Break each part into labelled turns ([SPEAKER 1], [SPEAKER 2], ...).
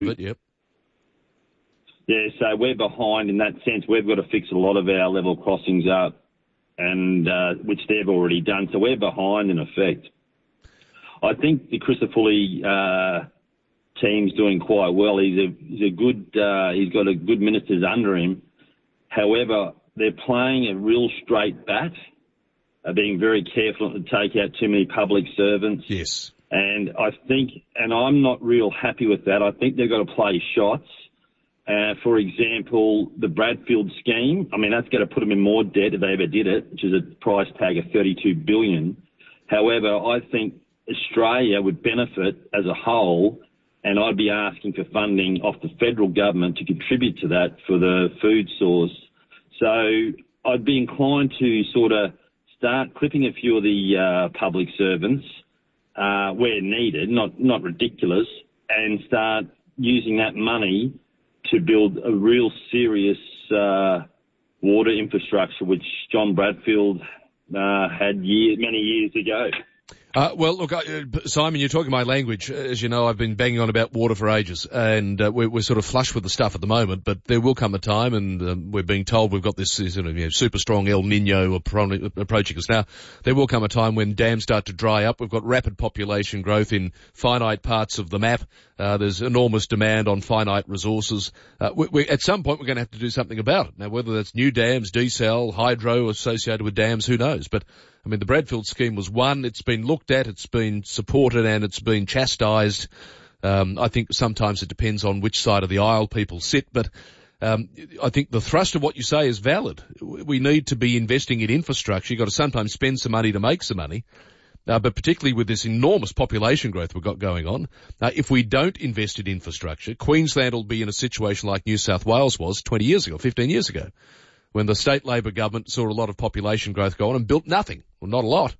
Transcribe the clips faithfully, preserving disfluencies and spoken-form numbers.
[SPEAKER 1] But, yep.
[SPEAKER 2] Yeah, so we're behind in that sense. We've got to fix a lot of our level crossings up, and uh, which they've already done. So we're behind in effect. I think the Crisafulli uh, team's doing quite well. He's a he's a good. Uh, he's got a good ministers under him. However, they're playing a real straight bat, uh, being very careful not to take out too many public servants.
[SPEAKER 1] Yes.
[SPEAKER 2] And I think, and I'm not real happy with that. I think they've got to play shots. Uh, for example, the Bradfield scheme, I mean, that's going to put them in more debt if they ever did it, which is a price tag of thirty-two billion dollars. However, I think Australia would benefit as a whole, and I'd be asking for funding off the federal government to contribute to that for the food source. So I'd be inclined to sort of start clipping a few of the uh, public servants uh, where needed, not, not ridiculous, and start using that money to build a real serious uh, water infrastructure, which John Bradfield uh, had year, many years ago.
[SPEAKER 1] Uh, well, look, uh, Simon, you're talking my language. As you know, I've been banging on about water for ages, and uh, we're, we're sort of flush with the stuff at the moment, but there will come a time, and um, we're being told we've got this sort of, you know, super strong El Nino approaching us now. There will come a time when dams start to dry up. We've got rapid population growth in finite parts of the map. Uh, there's enormous demand on finite resources. Uh, we, we, at some point, we're going to have to do something about it. Now, whether that's new dams, desal, hydro associated with dams, who knows? But I mean, the Bradfield scheme was one. It's been looked at, it's been supported, and it's been chastised. Um, I think sometimes it depends on which side of the aisle people sit, but um, I think the thrust of what you say is valid. We need to be investing in infrastructure. You've got to sometimes spend some money to make some money. Uh, but particularly with this enormous population growth we've got going on, uh, if we don't invest in infrastructure, Queensland will be in a situation like New South Wales was twenty years ago, fifteen years ago, when the state Labor government saw a lot of population growth go on and built nothing, well, not a lot.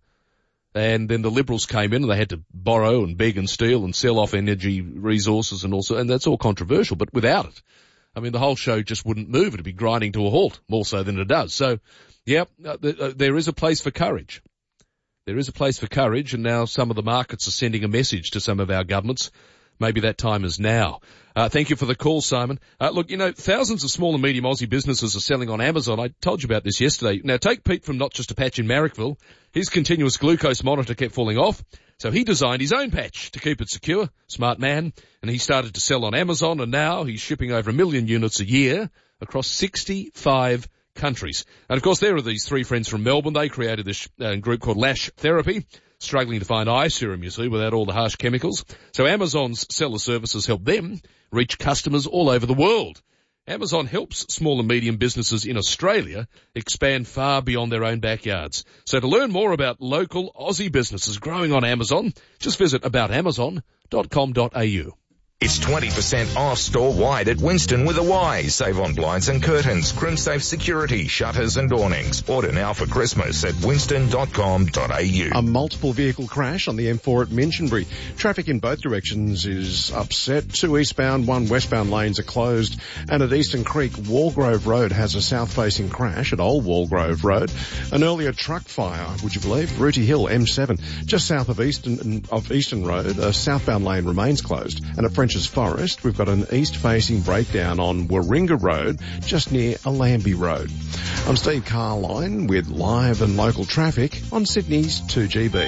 [SPEAKER 1] And then the Liberals came in and they had to borrow and beg and steal and sell off energy resources and also, and that's all controversial, but without it, I mean, the whole show just wouldn't move. It'd be grinding to a halt, more so than it does. So, yeah, uh, th- uh, there is a place for courage. There is a place for courage, and now some of the markets are sending a message to some of our governments. Maybe that time is now. Uh, thank you for the call, Simon. Uh, look, you know, thousands of small and medium Aussie businesses are selling on Amazon. I told you about this yesterday. Now, take Pete from Not Just a Patch in Marrickville. His continuous glucose monitor kept falling off, so he designed his own patch to keep it secure. Smart man. And he started to sell on Amazon, and now he's shipping over a million units a year across sixty-five countries. And, of course, there are these three friends from Melbourne. They created this uh, group called Lash Therapy, struggling to find eye serum, you see, without all the harsh chemicals. So Amazon's seller services help them reach customers all over the world. Amazon helps small and medium businesses in Australia expand far beyond their own backyards. So to learn more about local Aussie businesses growing on Amazon, just visit about amazon dot com dot a u.
[SPEAKER 3] It's twenty percent off store-wide at Winston with a Y. Save on blinds and curtains, crimsafe security, shutters and awnings. Order now for Christmas at winston dot com dot a u.
[SPEAKER 4] A multiple vehicle crash on the M four at Minchinbury. Traffic in both directions is upset. Two eastbound, one westbound lanes are closed. And at Eastern Creek, Walgrove Road has a south-facing crash at Old Walgrove Road. An earlier truck fire, would you believe? Rooty Hill, M seven, just south of Eastern, of Eastern Road, a southbound lane remains closed. And at French's Forest, we've got an east-facing breakdown on Warringah Road, just near Allambie Road. I'm Steve Carline with live and local traffic on Sydney's two G B.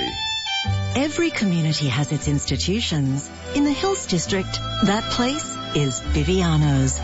[SPEAKER 5] Every community has its institutions. In the Hills District, that place is Viviano's.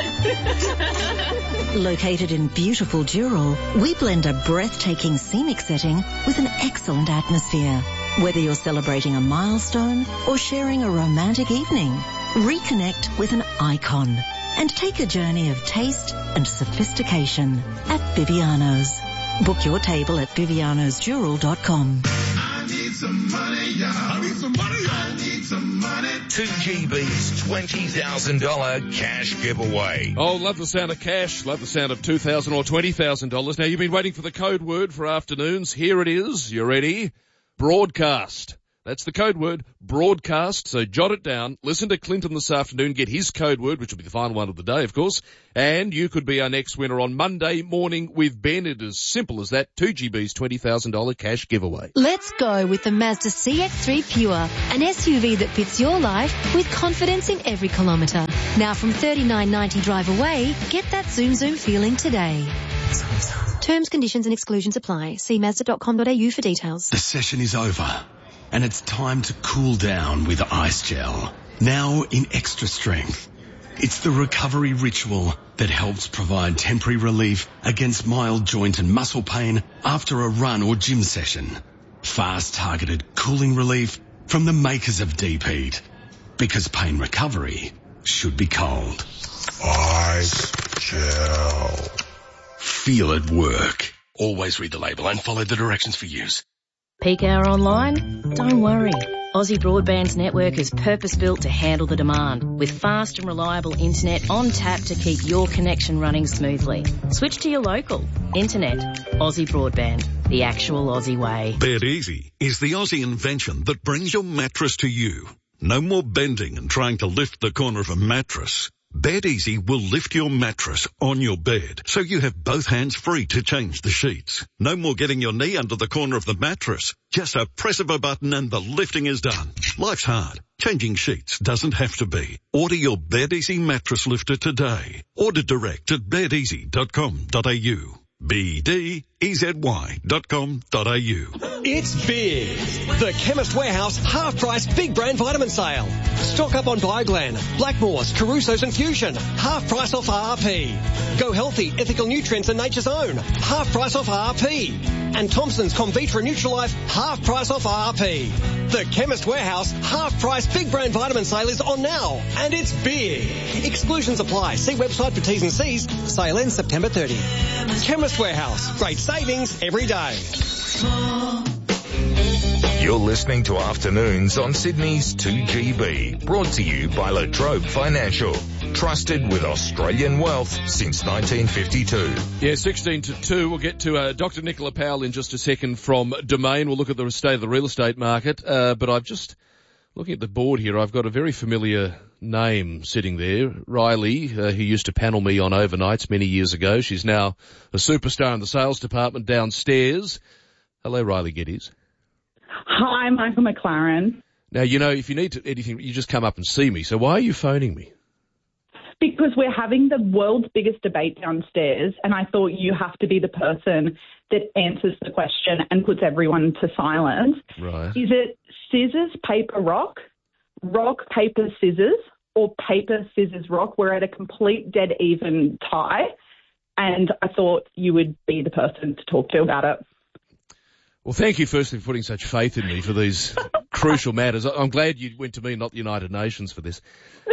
[SPEAKER 5] Located in beautiful Dural, we blend a breathtaking scenic setting with an excellent atmosphere. Whether you're celebrating a milestone or sharing a romantic evening, reconnect with an icon and take a journey of taste and sophistication at Viviano's. Book your table at vivianos dural dot com.
[SPEAKER 6] I need some money, y'all. I need some money, y'all. I need some money.
[SPEAKER 3] two G B's twenty thousand dollars cash giveaway.
[SPEAKER 1] Oh, love the sound of cash. Love the sound of two thousand dollars or twenty thousand dollars. Now, you've been waiting for the code word for afternoons. Here it is. You ready? Broadcast. That's the code word, broadcast. So jot it down. Listen to Clinton this afternoon. Get his code word, which will be the final one of the day, of course. And you could be our next winner on Monday morning with Ben. It is simple as that. two G B's twenty thousand dollars cash giveaway.
[SPEAKER 7] Let's go with the Mazda C X three Pure, an S U V that fits your life with confidence in every kilometre. Now from thirty-nine ninety drive away, get that zoom zoom feeling today. Terms, conditions and exclusions apply. See mazda dot com dot a u for details.
[SPEAKER 8] The session is over and it's time to cool down with Ice Gel. Now in extra strength. It's the recovery ritual that helps provide temporary relief against mild joint and muscle pain after a run or gym session. Fast targeted cooling relief from the makers of Deep Heat. Because pain recovery should be cold.
[SPEAKER 6] Ice Gel.
[SPEAKER 8] Feel it work. Always read the label and follow the directions for use.
[SPEAKER 9] Peak hour online? Don't worry. Aussie Broadband's network is purpose-built to handle the demand, with fast and reliable internet on tap to keep your connection running smoothly. Switch to your local. Internet. Aussie Broadband. The actual Aussie way.
[SPEAKER 10] Bed Easy is the Aussie invention that brings your mattress to you. No more bending and trying to lift the corner of a mattress. Bed Easy will lift your mattress on your bed, so you have both hands free to change the sheets. No more getting your knee under the corner of the mattress. Just a press of a button and the lifting is done. Life's hard. Changing sheets doesn't have to be. Order your Bed Easy mattress lifter today. Order direct at bed easy dot com dot a u. B D E Z Y dot com dot a u.
[SPEAKER 11] It's big. The Chemist Warehouse half-price big brand vitamin sale. Stock up on Bioglan, Blackmores, Caruso's and Fusion. Half price off R R P. Go Healthy, Ethical Nutrients and Nature's Own. Half price off R R P. And Thompson's Comvitra Nutrilife. Half price off R R P. The Chemist Warehouse half-price big brand vitamin sale is on now. And it's big. Exclusions apply. See website for T's and C's. Sale ends September thirtieth. Chemist Warehouse. Great savings every day.
[SPEAKER 3] You're listening to Afternoons on Sydney's two G B, brought to you by La Trobe Financial. Trusted with Australian wealth since nineteen fifty-two.
[SPEAKER 1] Yeah, sixteen to two. We'll get to uh, Doctor Nicola Powell in just a second from Domain. We'll look at the state of the real estate market. Uh, but I've just, looking at the board here, I've got a very familiar name sitting there. Riley, uh, who used to panel me on overnights many years ago. She's now a superstar in the sales department downstairs. Hello, Riley Geddes.
[SPEAKER 12] Hi, Michael McLaren.
[SPEAKER 1] Now, you know, if you need to, anything, you just come up and see me. So why are you phoning me?
[SPEAKER 12] Because we're having the world's biggest debate downstairs, and I thought you have to be the person that answers the question and puts everyone to silence.
[SPEAKER 1] Right.
[SPEAKER 12] Is it scissors, paper, rock, rock, paper, scissors, or paper, scissors, rock? We're at a complete dead even tie, and I thought you would be the person to talk to about it.
[SPEAKER 1] Well, thank you firstly for putting such faith in me for these crucial matters. I'm glad you went to me, not the United Nations, for this.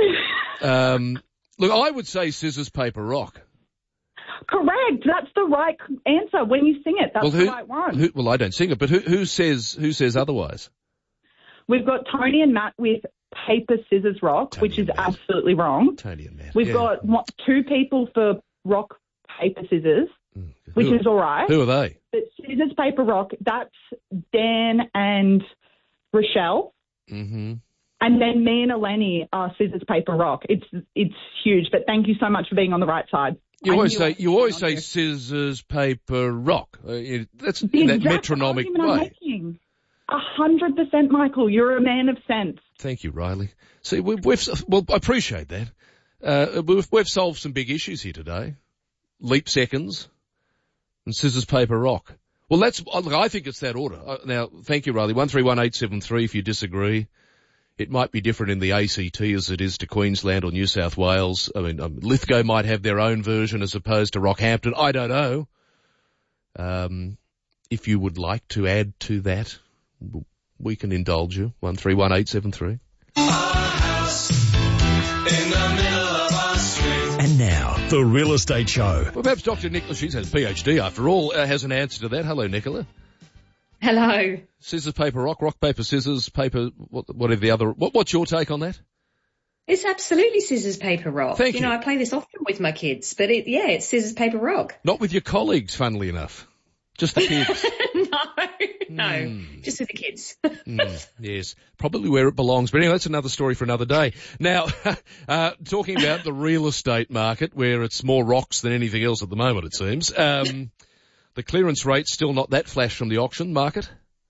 [SPEAKER 1] Um, look, I would say scissors, paper, rock.
[SPEAKER 12] Correct. That's the right answer. When you sing it, that's
[SPEAKER 1] well, who,
[SPEAKER 12] the right one.
[SPEAKER 1] Who, well, I don't sing it, but who, who says who says otherwise?
[SPEAKER 12] We've got Tony and Matt with paper, scissors, rock,
[SPEAKER 1] Tony
[SPEAKER 12] which is
[SPEAKER 1] Matt.
[SPEAKER 12] absolutely wrong.
[SPEAKER 1] Tony and Matt.
[SPEAKER 12] We've
[SPEAKER 1] yeah.
[SPEAKER 12] got what, two people for rock, paper, scissors,
[SPEAKER 1] mm.
[SPEAKER 12] which
[SPEAKER 1] who,
[SPEAKER 12] is all right.
[SPEAKER 1] Who are they?
[SPEAKER 12] But scissors, paper, rock, that's Dan and Rochelle.
[SPEAKER 1] Mm-hmm.
[SPEAKER 12] And then me and Eleni are scissors, paper, rock. It's it's huge, but thank you so much for being on the right side.
[SPEAKER 1] You
[SPEAKER 12] I
[SPEAKER 1] always
[SPEAKER 12] knew I
[SPEAKER 1] say
[SPEAKER 12] was
[SPEAKER 1] you always say
[SPEAKER 12] on here.
[SPEAKER 1] scissors, paper, rock. Uh, you- that's
[SPEAKER 12] The
[SPEAKER 1] in that
[SPEAKER 12] exact
[SPEAKER 1] metronomic
[SPEAKER 12] argument I'm
[SPEAKER 1] way.
[SPEAKER 12] making. A hundred percent, Michael. You're a man of sense.
[SPEAKER 1] Thank you, Riley. See, we've, we've well, I appreciate that. Uh, we've, we've solved some big issues here today. Leap seconds and scissors, paper, rock. Well, that's, look, I think it's that order. Uh, now, thank you, Riley. one three one eight seven three if you disagree. It might be different in the A C T as it is to Queensland or New South Wales. I mean, um, Lithgow might have their own version as opposed to Rockhampton. I don't know. Um, if you would like to add to that, we can indulge you. one three one eight seven three.
[SPEAKER 13] And now, The Real Estate Show.
[SPEAKER 1] Well, perhaps Doctor Nicola, she's had a PhD after all, uh, has an answer to that. Hello, Nicola.
[SPEAKER 14] Hello.
[SPEAKER 1] Scissors, paper, rock, rock, paper, scissors, paper, what, whatever the other, what, what's your take on that?
[SPEAKER 14] It's absolutely scissors, paper, rock.
[SPEAKER 1] Thank
[SPEAKER 14] you. You know, I play this often with my kids, but it, yeah, it's scissors, paper, rock.
[SPEAKER 1] Not with your colleagues, funnily enough. Just the kids.
[SPEAKER 14] No. No,
[SPEAKER 1] Mm.
[SPEAKER 14] just with the kids.
[SPEAKER 1] mm, yes, probably where it belongs. But anyway, that's another story for another day. Now, uh, talking about the real estate market, where it's more rocks than anything else at the moment, it seems. Um, the clearance rate's still not that flash from the auction market.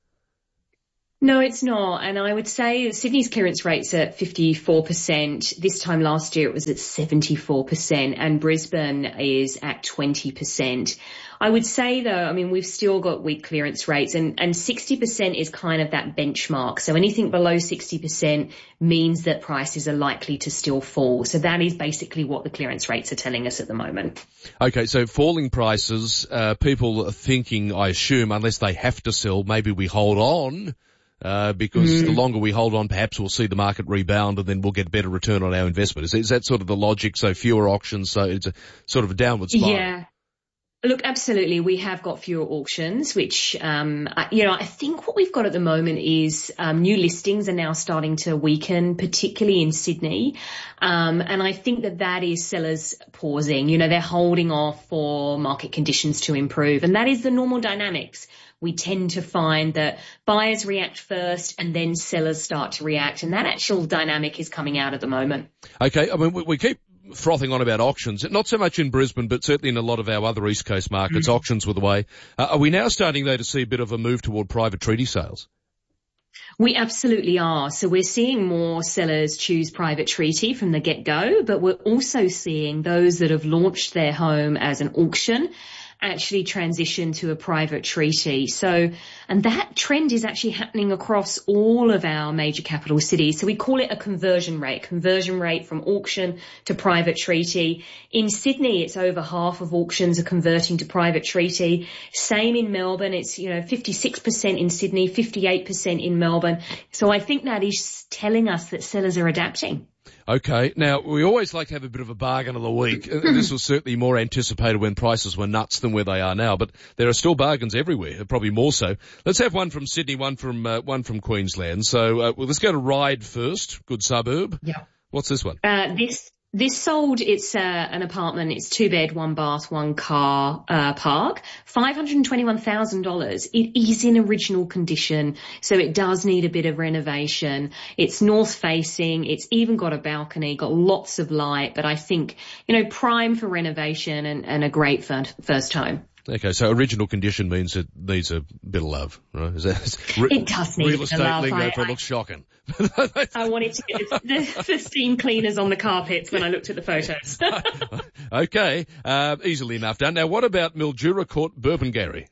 [SPEAKER 14] No, it's not. And I would say Sydney's clearance rate's at fifty-four percent. This time last year it was at seventy-four percent, and Brisbane is at twenty percent. I would say though, I mean, we've still got weak clearance rates, and, and sixty percent is kind of that benchmark. So anything below sixty percent means that prices are likely to still fall. So that is basically what the clearance rates are telling us at the moment.
[SPEAKER 1] Okay, so falling prices, uh, people are thinking, I assume, unless they have to sell, maybe we hold on. Uh, because mm. the longer we hold on, perhaps we'll see the market rebound and then we'll get better return on our investment. Is, is that sort of the logic? So fewer auctions, so it's a sort of a downward spiral.
[SPEAKER 14] Yeah. Look, absolutely. We have got fewer auctions, which, um, I, you know, I think what we've got at the moment is um, new listings are now starting to weaken, particularly in Sydney. Um, and I think that that is sellers pausing. You know, they're holding off for market conditions to improve. And that is the normal dynamics. We tend to find that buyers react first and then sellers start to react. And that actual dynamic is coming out at the moment.
[SPEAKER 1] Okay. I mean, we, we keep frothing on about auctions, not so much in Brisbane, but certainly in a lot of our other East Coast markets, mm-hmm. auctions were the way. Uh, are we now starting, though, to see a bit of a move toward private treaty sales?
[SPEAKER 14] We absolutely are. So we're seeing more sellers choose private treaty from the get-go, but we're also seeing those that have launched their home as an auction actually transition to a private treaty. So, and that trend is actually happening across all of our major capital cities. So we call it a conversion rate, conversion rate from auction to private treaty. In Sydney, it's over half of auctions are converting to private treaty. Same in Melbourne. It's, you know, fifty-six percent in Sydney, fifty-eight percent in Melbourne. So I think that is telling us that sellers are adapting.
[SPEAKER 1] Okay. Now, we always like to have a bit of a bargain of the week. This was certainly more anticipated when prices were nuts than where they are now, but there are still bargains everywhere, probably more so. Let's have one from Sydney, one from uh, one from Queensland. So, uh, well, let's go to Ryde first. Good suburb.
[SPEAKER 14] Yeah.
[SPEAKER 1] What's this one?
[SPEAKER 14] Uh, this This sold, it's uh, an apartment, it's two bed, one bath, one car uh, park, five hundred twenty-one thousand dollars. It is in original condition, so it does need a bit of renovation. It's north facing, it's even got a balcony, got lots of light, but I think, you know, prime for renovation and, and a great first home.
[SPEAKER 1] Okay, so original condition means it needs a bit of love, right? Is that, re-
[SPEAKER 14] it does need
[SPEAKER 1] real
[SPEAKER 14] a bit
[SPEAKER 1] estate
[SPEAKER 14] of love.
[SPEAKER 1] lingo
[SPEAKER 14] I,
[SPEAKER 1] for
[SPEAKER 14] I,
[SPEAKER 1] looks shocking.
[SPEAKER 14] I wanted to get the, the steam cleaners on the carpets when I looked at the photos.
[SPEAKER 1] Okay, uh, easily enough done. Now, what about Mildura Court, Burpengary?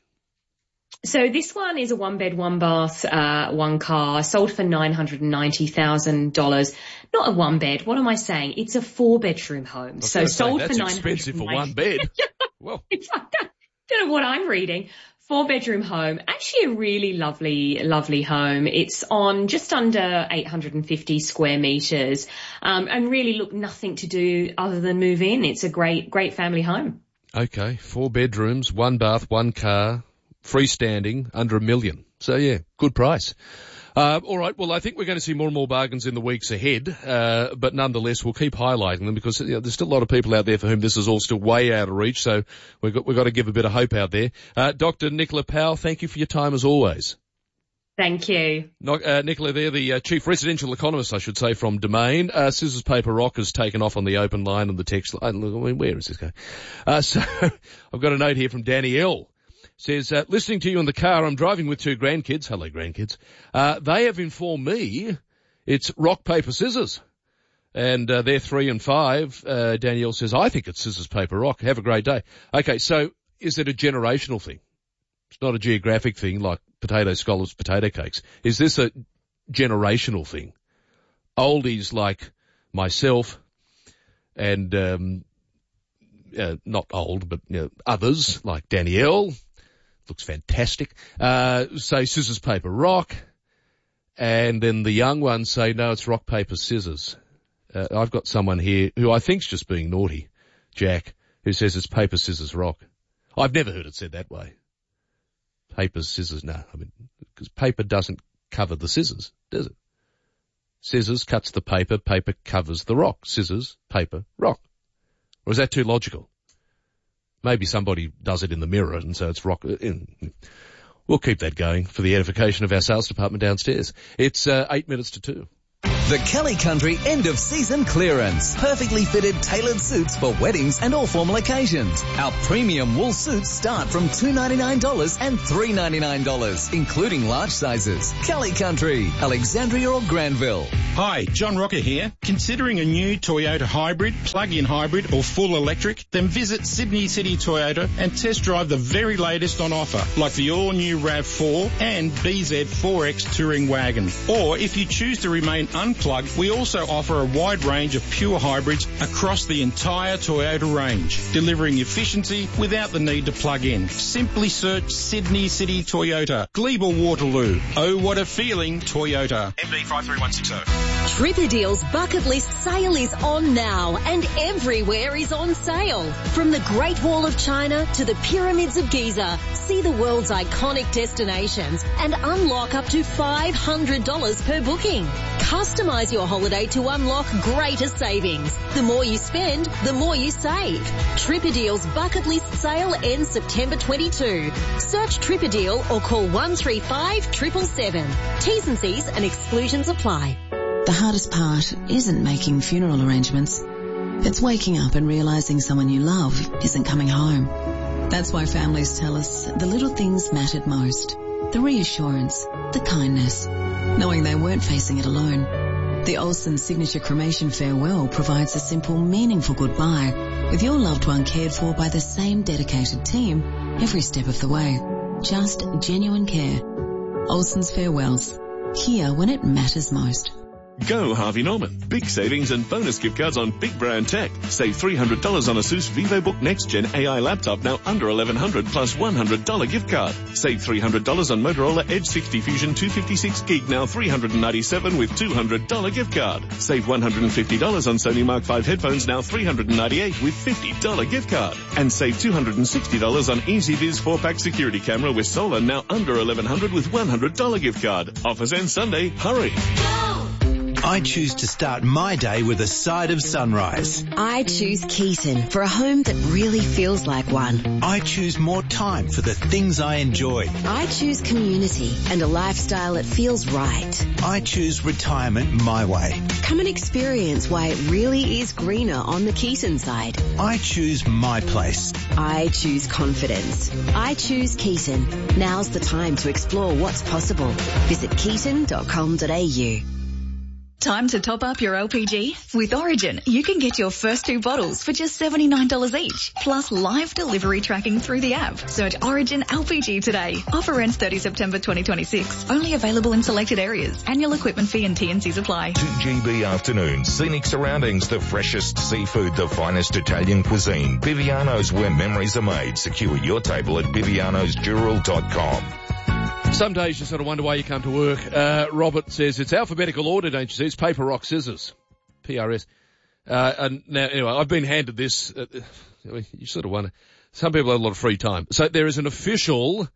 [SPEAKER 14] So this one is a one bed, one bath, uh, one car, sold for nine hundred ninety thousand dollars. Not a one bed. What am I saying? It's a four bedroom home. So sold
[SPEAKER 1] say,
[SPEAKER 14] for nine hundred.
[SPEAKER 1] That's expensive for one bed. Well,
[SPEAKER 14] it's like that. Don't know what I'm reading. Four bedroom home. Actually a really lovely, lovely home. It's on just under eight hundred fifty square metres. Um, and really look, nothing to do other than move in. It's a great, great family home.
[SPEAKER 1] Okay. Four bedrooms, one bath, one car, freestanding, under a million. So yeah, good price. Uh, all right. Well, I think we're going to see more and more bargains in the weeks ahead. Uh, but nonetheless, we'll keep highlighting them because, you know, there's still a lot of people out there for whom this is all still way out of reach. So we've got, we've got to give a bit of hope out there. Uh, Doctor Nicola Powell, thank you for your time as always.
[SPEAKER 14] Thank you.
[SPEAKER 1] No, uh, Nicola there, the uh, chief residential economist, I should say, from Domain. Uh, Scissors, Paper, Rock has taken off on the open line and the text line. I mean, where is this going? Uh, so I've got a note here from Danny L. Says, uh, listening to you in the car, I'm driving with two grandkids. Hello, grandkids. Uh, they have informed me it's rock, paper, scissors. And, uh, they're three and five. Uh, Danielle says, I think it's scissors, paper, rock. Have a great day. Okay. So is it a generational thing? It's not a geographic thing like potato scallops, potato cakes. Is this a generational thing? Oldies like myself and, um, uh, not old, but, you know, others like Danielle. Looks fantastic. Uh, say scissors, paper, rock. And then the young ones say, no, it's rock, paper, scissors. Uh, I've got someone here who I think's just being naughty, Jack, who says it's paper, scissors, rock. I've never heard it said that way. Paper, scissors, no. I mean, because paper doesn't cover the scissors, does it? Scissors cuts the paper, paper covers the rock. Scissors, paper, rock. Or is that too logical? Maybe somebody does it in the mirror and so it's rock. We'll keep that going for the edification of our sales department downstairs. It's uh, eight minutes to two.
[SPEAKER 15] The Kelly Country end of season clearance. Perfectly fitted tailored suits for weddings and all formal occasions. Our premium wool suits start from two hundred ninety-nine dollars and three hundred ninety-nine dollars, including large sizes. Kelly Country, Alexandria or Granville.
[SPEAKER 16] Hi, John Rocker here. Considering a new Toyota hybrid, plug-in hybrid or full electric? Then visit Sydney City Toyota and test drive the very latest on offer, like the all-new RAV four and B Z four X Touring Wagon. Or if you choose to remain unplugged, we also offer a wide range of pure hybrids across the entire Toyota range, delivering efficiency without the need to plug in. Simply search Sydney City Toyota, Glebe Waterloo. Oh, what a feeling, Toyota.
[SPEAKER 17] M D five three one six zero.
[SPEAKER 18] Tripperdeal's bucket list sale is on now and everywhere is on sale. From the Great Wall of China to the Pyramids of Giza, see the world's iconic destinations and unlock up to five hundred dollars per booking. Customize your holiday to unlock greater savings. The more you spend, the more you save. Tripperdeal's bucket list sale ends September twenty-second. Search Tripperdeal or call one three five, seven seven seven. T's and C's and exclusions apply.
[SPEAKER 19] The hardest part isn't making funeral arrangements. It's waking up and realizing someone you love isn't coming home. That's why families tell us the little things mattered most. The reassurance, the kindness, knowing they weren't facing it alone. The Olsen Signature Cremation Farewell provides a simple, meaningful goodbye with your loved one cared for by the same dedicated team every step of the way. Just genuine care. Olsen's Farewells. Here when it matters most.
[SPEAKER 20] Go Harvey Norman. Big savings and bonus gift cards on big brand tech. Save three hundred dollars on Asus VivoBook Next Gen A I laptop, now under eleven hundred dollars plus one hundred dollars gift card. Save three hundred dollars on Motorola Edge sixty Fusion two fifty-six gig, now three hundred ninety-seven dollars with two hundred dollars gift card. Save one hundred fifty dollars on Sony Mark five headphones, now three hundred ninety-eight dollars with fifty dollars gift card. And save two hundred sixty dollars on EasyViz four pack security camera with solar, now under eleven hundred dollars with one hundred dollars gift card. Offers end Sunday. Hurry.
[SPEAKER 21] I choose to start my day with a side of sunrise.
[SPEAKER 22] I choose Keaton for a home that really feels like one.
[SPEAKER 21] I choose more time for the things I enjoy.
[SPEAKER 22] I choose community and a lifestyle that feels right.
[SPEAKER 21] I choose retirement my way.
[SPEAKER 22] Come and experience why it really is greener on the Keaton side.
[SPEAKER 21] I choose my place.
[SPEAKER 22] I choose confidence. I choose Keaton. Now's the time to explore what's possible. Visit keaton dot com dot a u.
[SPEAKER 23] Time to top up your L P G? With Origin, you can get your first two bottles for just seventy-nine dollars each, plus live delivery tracking through the app. Search Origin L P G today. Offer ends thirtieth September twenty twenty-six. Only available in selected areas. Annual equipment fee and T and Cs apply.
[SPEAKER 3] two G B afternoons, scenic surroundings, the freshest seafood, the finest Italian cuisine. Biviano's, where memories are made. Secure your table at bivianos jewel dot com.
[SPEAKER 1] Some days you sort of wonder why you come to work. Uh, Robert says it's alphabetical order, don't you see? It's paper, rock, scissors. P R S. Uh, and now, anyway, I've been handed this. Uh, you sort of wonder. Some people have a lot of free time. So there is an official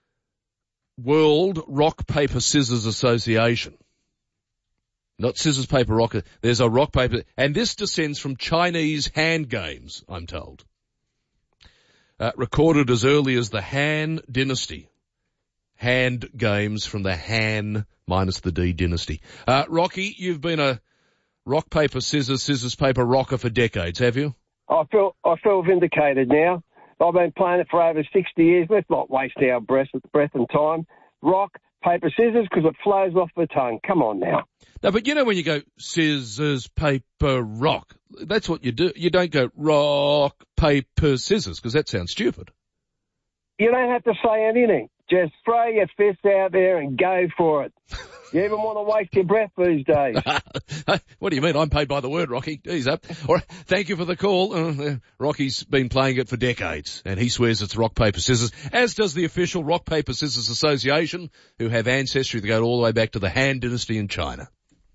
[SPEAKER 1] World Rock, Paper, Scissors Association. Not scissors, paper, rock. There's a rock, paper. And this descends from Chinese hand games, I'm told. Uh, recorded as early as the Han Dynasty. Hand games from the Han minus the D dynasty. Uh, Rocky, you've been a rock, paper, scissors, scissors, paper, rocker for decades, have you?
[SPEAKER 24] I feel I feel vindicated now. I've been playing it for over sixty years. Let's not waste our breath, breath and time. Rock, paper, scissors, because it flows off the tongue. Come on now.
[SPEAKER 1] No, but you know when you go scissors, paper, rock, that's what you do. You don't go rock, paper, scissors, because that sounds stupid.
[SPEAKER 24] You don't have to say anything. Just throw your fists out there and go for it. You even want to waste your breath these days.
[SPEAKER 1] What do you mean? I'm paid by the word, Rocky. Ease up. All right, thank you for the call. Uh, Rocky's been playing it for decades, and he swears it's rock, paper, scissors, as does the official Rock, Paper, Scissors Association, who have ancestry that go all the way back to the Han Dynasty in China.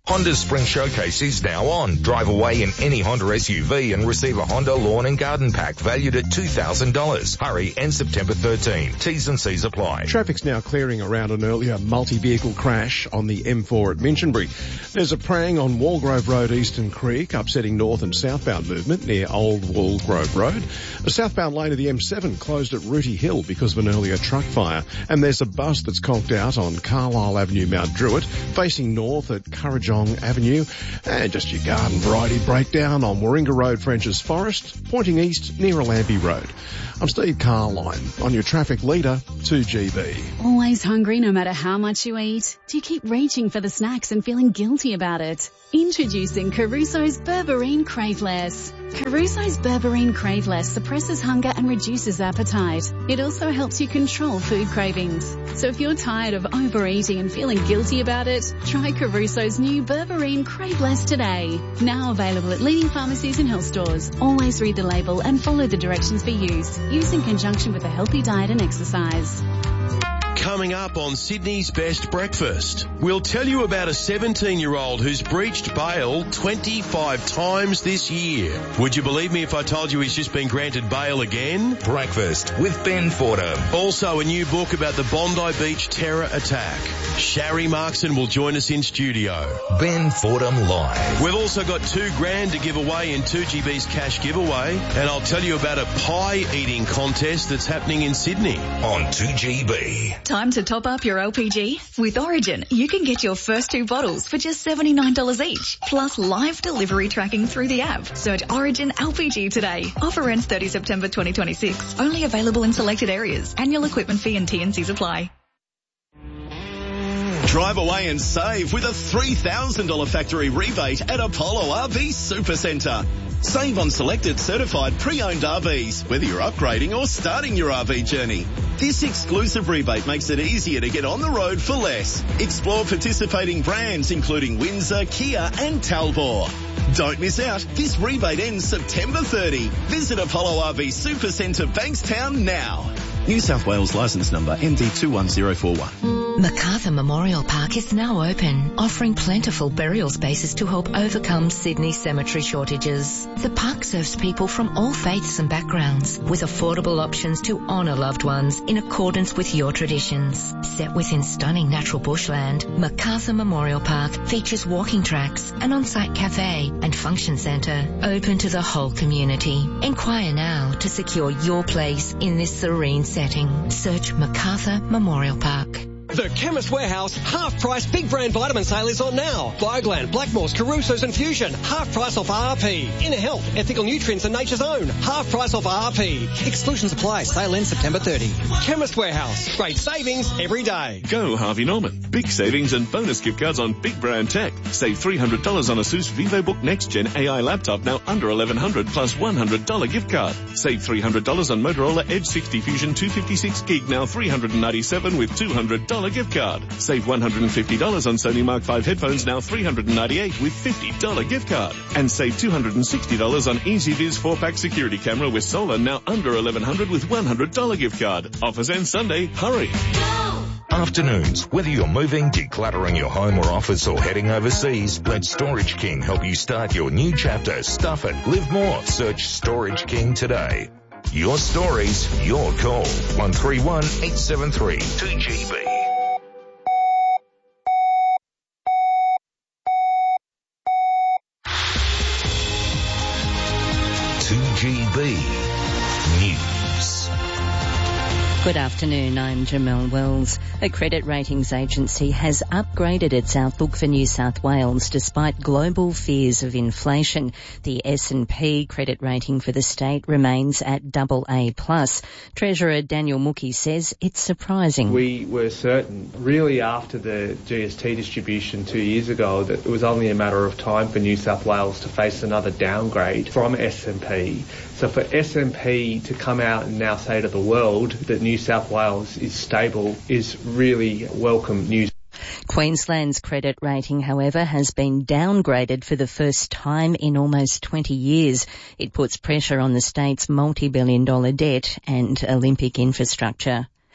[SPEAKER 3] Honda's Spring Showcase is now on. Drive away in any Honda S U V and receive a Honda Lawn and Garden Pack valued at two thousand dollars. Hurry, end September thirteenth. T's and C's apply.
[SPEAKER 2] Traffic's now clearing around an earlier multi-vehicle crash on the M four at Minchinbury. There's a prang on Walgrove Road, Eastern Creek, upsetting north and southbound movement near Old Walgrove Road. The southbound lane of the M seven closed at Rooty Hill because of an earlier truck fire. And there's a bus that's conked out on Carlisle Avenue, Mount Druitt, facing north at Currajong Avenue. And just your garden variety breakdown on Warringah Road, French's Forest, pointing east near Allambie Road. I'm Steve Carline on your traffic leader, two G B.
[SPEAKER 4] Always hungry no matter how much you eat? Do you keep reaching for the snacks and feeling guilty about it? Introducing Caruso's Berberine Crave Less. Caruso's Berberine Crave Less suppresses hunger and reduces appetite. It also helps you control food cravings. So if you're tired of overeating and feeling guilty about it, try Caruso's new Berberine Crave Less today. Now available at leading pharmacies and health stores. Always read the label and follow the directions for use. Use in conjunction with a healthy diet and exercise.
[SPEAKER 21] Coming up on Sydney's Best Breakfast, we'll tell you about a seventeen-year-old who's breached bail twenty-five times this year. Would you believe me if I told you he's just been granted bail again?
[SPEAKER 3] Breakfast with Ben Fordham.
[SPEAKER 21] Also a new book about the Bondi Beach terror attack. Shari Markson will join us in studio.
[SPEAKER 3] Ben Fordham Live.
[SPEAKER 21] We've also got two grand to give away in two G B's cash giveaway, and I'll tell you about a pie eating contest that's happening in Sydney.
[SPEAKER 3] On two G B.
[SPEAKER 23] Time to top up your L P G? With Origin, you can get your first two bottles for just seventy-nine dollars each, plus live delivery tracking through the app. Search Origin L P G today. Offer ends thirtieth September twenty twenty-six. Only available in selected areas. Annual equipment fee and T and Cs apply.
[SPEAKER 5] Drive away and save with a three thousand dollars factory rebate at Apollo R V Supercentre. Save on selected certified pre-owned R Vs, whether you're upgrading or starting your R V journey. This exclusive rebate makes it easier to get on the road for less. Explore participating brands including Windsor, Kia and Talbot. Don't miss out. This rebate ends September thirtieth. Visit Apollo R V Supercentre Bankstown now. New South Wales licence number M D two one zero four one.
[SPEAKER 17] Macarthur Memorial Park is now open, offering plentiful burial spaces to help overcome Sydney's cemetery shortages. The park serves people from all faiths and backgrounds, with affordable options to honour loved ones in accordance with your traditions. Set within stunning natural bushland, Macarthur Memorial Park features walking tracks, an on-site cafe and function centre open to the whole community. Inquire now to secure your place in this serene setting. Search Macarthur Memorial Park.
[SPEAKER 11] The Chemist Warehouse half-price big brand vitamin sale is on now. Bioglan, Blackmores, Caruso's and Fusion, half price off R P. Inner Health, Ethical Nutrients and Nature's Own, half price off R P. Exclusions apply. Sale ends September thirtieth. Chemist Warehouse, great savings every day.
[SPEAKER 20] Go Harvey Norman. Big savings and bonus gift cards on big brand tech. Save three hundred dollars on ASUS VivoBook Next Gen A I laptop, now under eleven hundred dollars plus one hundred dollars gift card. Save three hundred dollars on Motorola Edge sixty Fusion two fifty-six gig, now three hundred ninety-seven dollars with two hundred dollars gift card. Save one hundred fifty dollars on Sony Mark five headphones, now three hundred ninety-eight dollars with fifty dollars gift card. And save two hundred sixty dollars on EasyViz four pack security camera with solar, now under eleven hundred dollars with one hundred dollars gift card. Offers end Sunday. Hurry.
[SPEAKER 3] Afternoons, whether you're moving, decluttering your home or office or heading overseas, let Storage King help you start your new chapter. Stuff it, live more. Search Storage King today. Your stories, your call. one three one, eight seven three, two G B. two G B News.
[SPEAKER 25] Good afternoon, I'm Jamelle Wells. A credit ratings agency has upgraded its outlook for New South Wales despite global fears of inflation. The S and P credit rating for the state remains at double A plus. Treasurer Daniel Mookie says it's surprising.
[SPEAKER 26] We were certain, really after the G S T distribution two years ago, that it was only a matter of time for New South Wales to face another downgrade from S and P. So for S and P to come out and now say to the world that New South Wales is stable is really welcome news.
[SPEAKER 25] Queensland's credit rating, however, has been downgraded for the first time in almost twenty years. It puts pressure on the state's multi-billion dollar debt and Olympic infrastructure.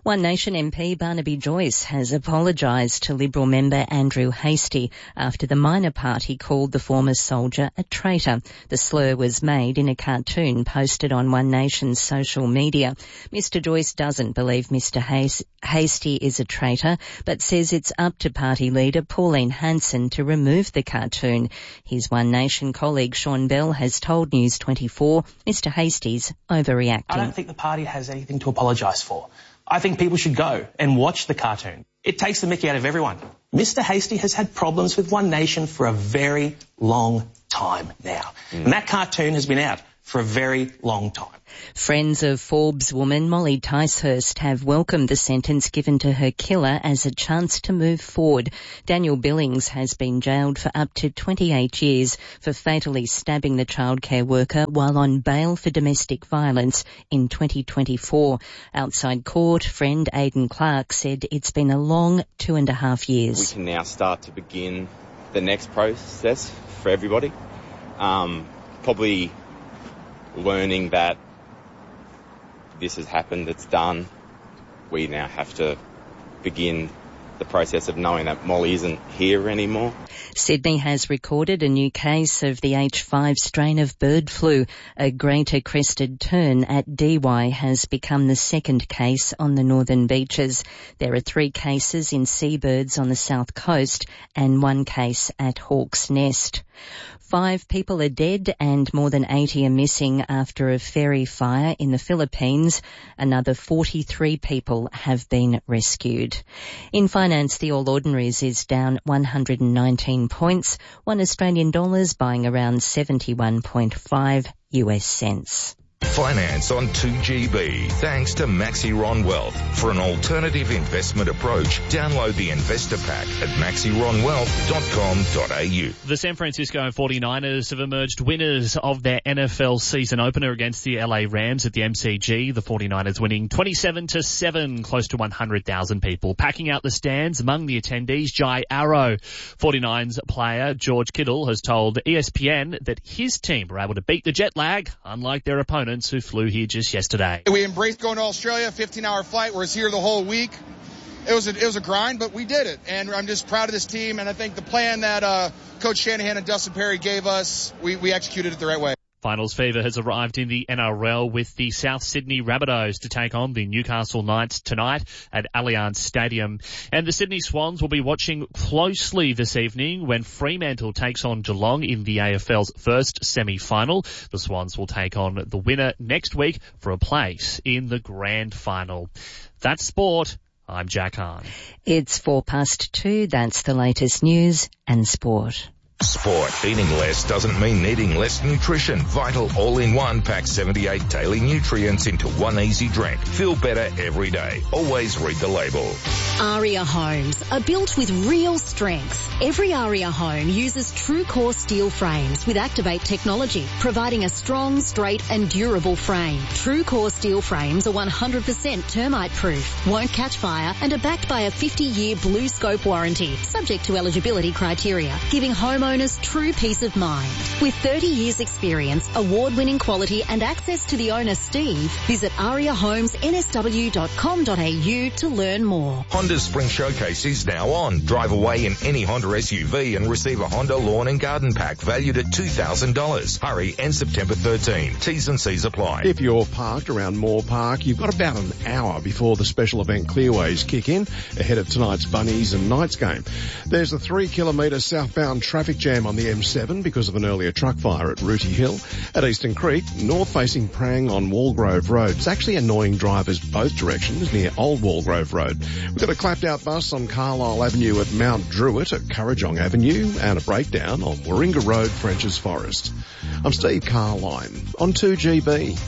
[SPEAKER 25] One Nation M P Barnaby Joyce has apologised to Liberal member Andrew Hastie after the minor party called the former soldier a traitor. The slur was made in a cartoon posted on One Nation's social media. Mister Joyce doesn't believe Mister Hastie is a traitor, but says it's up to party leader Pauline Hanson to remove the cartoon. His One Nation colleague Sean Bell has told News twenty-four Mister Hastie's overreacting.
[SPEAKER 6] I don't think the party has anything to apologise for. I think people should go and watch the cartoon. It takes the mickey out of everyone. Mister Hastie has had problems with One Nation for a very long time now. Mm. And that cartoon has been out for a very long time.
[SPEAKER 25] Friends of Forbes woman Molly Ticehurst have welcomed the sentence given to her killer as a chance to move forward. Daniel Billings has been jailed for up to twenty-eight years for fatally stabbing the childcare worker while on bail for domestic violence in twenty twenty-four. Outside court, friend Aidan Clark said it's been a long two and a half years.
[SPEAKER 7] We can now start to begin the next process for everybody. Um, probably learning that this has happened, it's done. We now have to begin the process of knowing that Molly isn't here anymore.
[SPEAKER 25] Sydney has recorded a new case of the H five strain of bird flu. A greater crested tern at D Y has become the second case on the northern beaches. There are three cases in seabirds on the south coast and one case at Hawke's Nest. Five people are dead and more than eighty are missing after a ferry fire in the Philippines. Another forty-three people have been rescued. In finance, the All Ordinaries is down one hundred nineteen points, one Australian dollars buying around seventy-one point five U S cents.
[SPEAKER 3] Finance on two G B, thanks to Maxiron Wealth. For an alternative investment approach, download the Investor Pack at maxiron wealth dot com dot a u.
[SPEAKER 8] The San Francisco forty-niners have emerged winners of their N F L season opener against the L A Rams at the M C G. The forty-niners winning twenty-seven to seven, close to one hundred thousand people. Packing out the stands among the attendees, Jai Arrow. forty-niners player George Kittle has told E S P N that his team were able to beat the jet lag, unlike their opponents who flew here just yesterday.
[SPEAKER 9] We embraced going to Australia, fifteen hour flight. We're here the whole week. It was a, it was a grind, but we did it. And I'm just proud of this team. And I think the plan that uh, Coach Shanahan and Dustin Perry gave us, we, we executed it the right way.
[SPEAKER 8] Finals fever has arrived in the N R L with the South Sydney Rabbitohs to take on the Newcastle Knights tonight at Allianz Stadium. And the Sydney Swans will be watching closely this evening when Fremantle takes on Geelong in the A F L's first semi-final. The Swans will take on the winner next week for a place in the grand final. That's sport. I'm Jack Hahn.
[SPEAKER 25] It's four past two. That's the latest news and sport.
[SPEAKER 3] Sport. Eating less doesn't mean needing less nutrition. Vital All-in-One packs seventy-eight daily nutrients into one easy drink. Feel better every day. Always read the label.
[SPEAKER 18] Aria Homes are built with real strengths. Every Aria home uses true core steel frames with Activate technology, providing a strong, straight and durable frame. True core steel frames are one hundred percent termite proof, won't catch fire and are backed by a fifty year Blue Scope warranty, subject to eligibility criteria, giving homeowners true peace of mind. With thirty years experience, award-winning quality and access to the owner Steve, visit aria homes n s w dot com dot a u to learn more.
[SPEAKER 3] Honda's Spring Showcase is now on. Drive away in any Honda S U V and receive a Honda Lawn and Garden Pack valued at two thousand dollars. Hurry, end September thirteenth. T's and C's apply.
[SPEAKER 2] If you're parked around Moore Park, you've got about an hour before the special event clearways kick in ahead of tonight's Bunnies and Knights game. There's a three kilometre southbound traffic jam on the M seven because of an earlier truck fire at Rooty Hill. At Eastern Creek, north-facing Prang on Walgrove Road. It's actually annoying drivers both directions near Old Walgrove Road. We've got a clapped-out bus on Carlisle Avenue at Mount Druitt at Currajong Avenue and a breakdown on Warringah Road, French's Forest. I'm Steve Carline on two G B.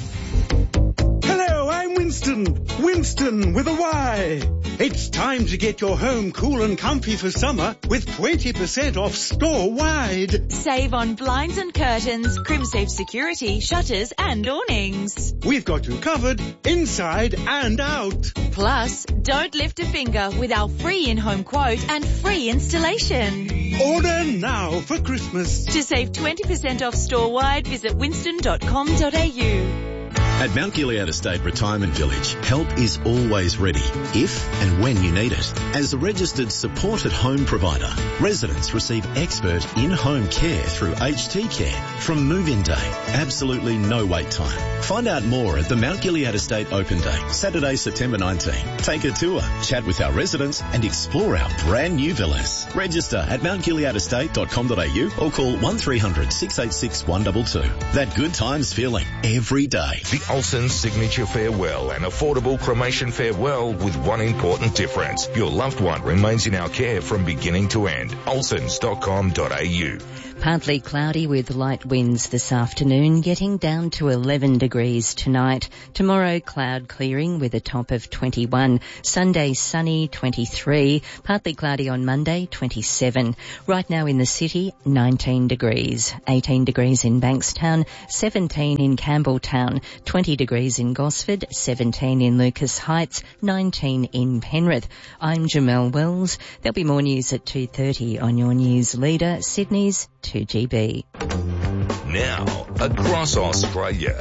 [SPEAKER 10] Hello, I'm Winston. Winston with a Y. It's time to get your home cool and comfy for summer with twenty percent off store-wide.
[SPEAKER 12] Save on blinds and curtains, CrimSafe security, shutters and awnings.
[SPEAKER 10] We've got you covered inside and out.
[SPEAKER 12] Plus, don't lift a finger with our free in-home quote and free installation.
[SPEAKER 10] Order now for Christmas.
[SPEAKER 12] To save twenty percent off store-wide, visit winston dot com dot a u.
[SPEAKER 5] At Mount Gilead Estate Retirement Village, help is always ready, if and when you need it. As a registered supported home provider, residents receive expert in-home care through H T Care from move-in day. Absolutely no wait time. Find out more at the Mount Gilead Estate Open Day, Saturday, September nineteenth. Take a tour, chat with our residents and explore our brand new villas. Register at mount gilead estate dot com dot a u or call one three hundred six eight six one two two. That good times feeling every day.
[SPEAKER 3] The Olsen Signature Farewell, an affordable cremation farewell with one important difference. Your loved one remains in our care from beginning to end. olsens dot com dot a u.
[SPEAKER 25] Partly cloudy with light winds this afternoon, getting down to eleven degrees tonight. Tomorrow, cloud clearing with a top of twenty-one. Sunday, sunny, twenty-three. Partly cloudy on Monday, twenty-seven. Right now in the city, nineteen degrees. eighteen degrees in Bankstown, seventeen in Campbelltown, twenty degrees in Gosford, seventeen in Lucas Heights, nineteen in Penrith. I'm Jamelle Wells. There'll be more news at two thirty on your news leader, Sydney's two G B.
[SPEAKER 3] Now, across Australia.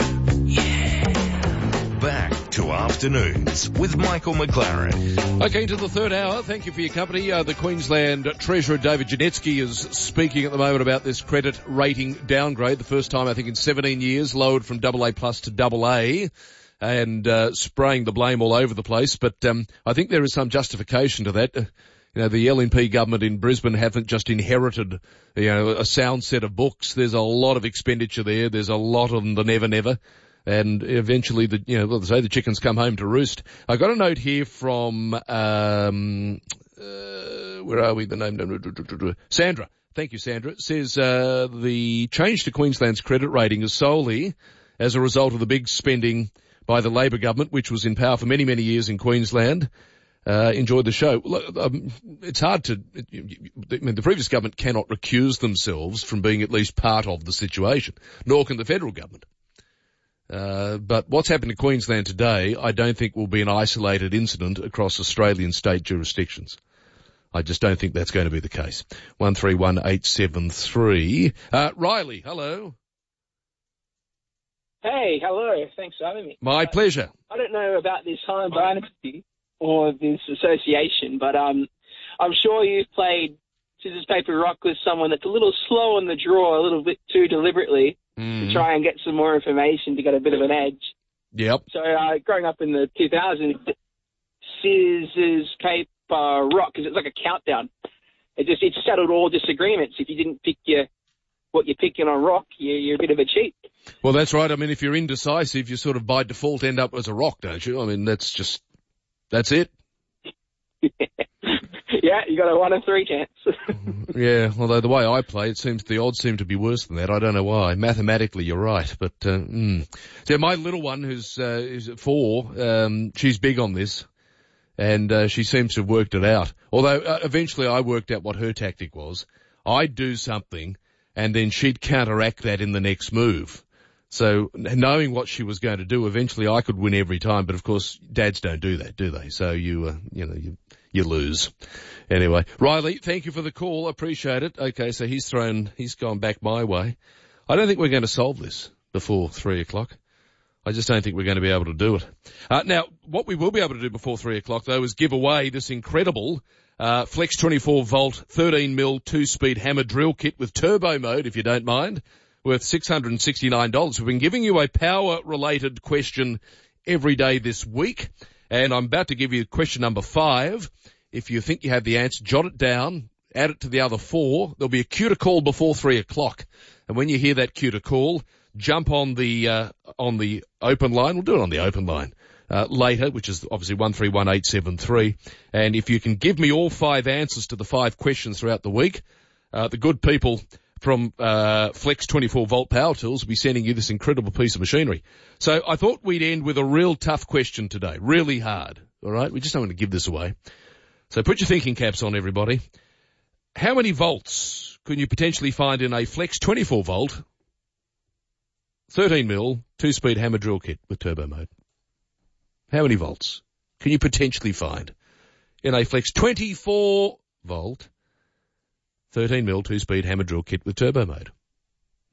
[SPEAKER 3] Yeah. Back to Afternoons with Michael McLaren.
[SPEAKER 1] Okay, into the third hour. Thank you for your company. Uh, the Queensland Treasurer, David Janetsky, is speaking at the moment about this credit rating downgrade. The first time, I think, in seventeen years, lowered from double A plus to double A. And uh, spraying the blame all over the place. But um, I think there is some justification to that. Uh, You know, the L N P government in Brisbane haven't just inherited, you know, a sound set of books. There's a lot of expenditure there. There's a lot of the never, never. And eventually, the, you know, well, they say the chickens come home to roost. I got a note here from, um, uh, where are we? The name, Sandra. Thank you, Sandra. It says, uh, the change to Queensland's credit rating is solely as a result of the big spending by the Labor government, which was in power for many, many years in Queensland. Uh, enjoyed the show. Look, um, it's hard to, I mean, the previous government cannot recuse themselves from being at least part of the situation, nor can the federal government. Uh, but what's happened in Queensland today, I don't think will be an isolated incident across Australian state jurisdictions. I just don't think that's going to be the case. one three one eight seven three. Uh, Riley, hello.
[SPEAKER 13] Hey, hello. Thanks for having me.
[SPEAKER 1] My
[SPEAKER 13] uh,
[SPEAKER 1] pleasure.
[SPEAKER 13] I don't know about this home dynasty or this association, but um, I'm sure you've played scissors, paper, rock with someone that's a little slow on the draw, a little bit too deliberately mm. to try and get some more information to get a bit of an edge.
[SPEAKER 1] Yep.
[SPEAKER 13] So uh, growing up in the two thousands, scissors, paper, rock, because it's like a countdown. It just it settled all disagreements. If you didn't pick your what you're picking on rock, you're, you're a bit of a cheat.
[SPEAKER 1] Well, that's right. I mean, if you're indecisive, you sort of by default end up as a rock, don't you? I mean, that's just, that's it.
[SPEAKER 13] Yeah, you got a one in three chance.
[SPEAKER 1] Yeah, although the way I play, it seems the odds seem to be worse than that. I don't know why. Mathematically, you're right, but uh, mm. So my little one, who's uh, is four, um, she's big on this, and uh, she seems to have worked it out. Although uh, eventually, I worked out what her tactic was. I'd do something, and then she'd counteract that in the next move. So knowing what she was going to do, eventually I could win every time. But of course, dads don't do that, do they? So you, uh, you know, you, you lose. Anyway, Riley, thank you for the call. Appreciate it. Okay, so he's thrown, he's gone back my way. I don't think we're going to solve this before three o'clock. I just don't think we're going to be able to do it. Uh, now, what we will be able to do before three o'clock though is give away this incredible, uh, Flex twenty-four volt, thirteen mil, two-speed hammer drill kit with turbo mode, if you don't mind, worth six hundred sixty-nine dollars. We've been giving you a power-related question every day this week, and I'm about to give you question number five. If you think you have the answer, jot it down, add it to the other four. There'll be a cue to call before three o'clock, and when you hear that cue to call, jump on the uh, on the open line. We'll do it on the open line uh, later, which is obviously one three one eight seven three. And if you can give me all five answers to the five questions throughout the week, uh, the good people from uh Flex twenty-four volt Power Tools will be sending you this incredible piece of machinery. So I thought we'd end with a real tough question today, really hard. All right, we just don't want to give this away. So put your thinking caps on, everybody. How many volts can you potentially find in a Flex twenty-four volt, thirteen mil, two-speed hammer drill kit with turbo mode? How many volts can you potentially find in a Flex twenty-four volt, thirteen mil, two-speed hammer drill kit with turbo mode?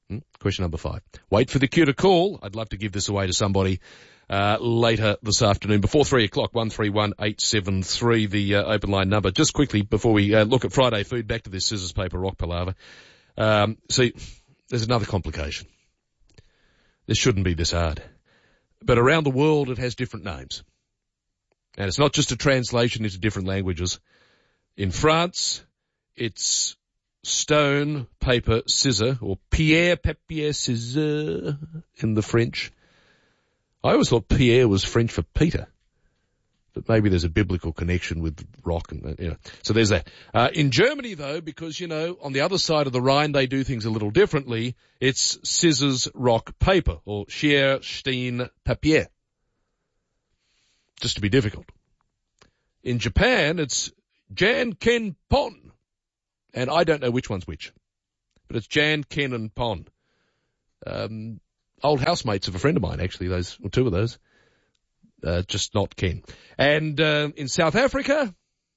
[SPEAKER 1] Hmm? Question number five. Wait for the cue to call. I'd love to give this away to somebody uh, later this afternoon before three o'clock. one three one eight seven three, the uh, open line number. Just quickly before we uh, look at Friday food, back to this scissors, paper, rock palaver. Um, see, there's another complication. This shouldn't be this hard. But around the world it has different names. And it's not just a translation into different languages. In France, it's stone, paper, scissor, or pierre, papier, scissor in the French. I always thought Pierre was French for Peter. But maybe there's a biblical connection with rock and, you know. So there's that. Uh, in Germany though, because, you know, on the other side of the Rhine they do things a little differently, it's scissors, rock, paper, or Schere, Stein, Papier. Just to be difficult. In Japan, it's Jan, Ken, Pon. And I don't know which one's which. But it's Jan, Ken, and Pon. Um, old housemates of a friend of mine, actually, those, or two of those. Uh, just not Ken. And, uh, in South Africa,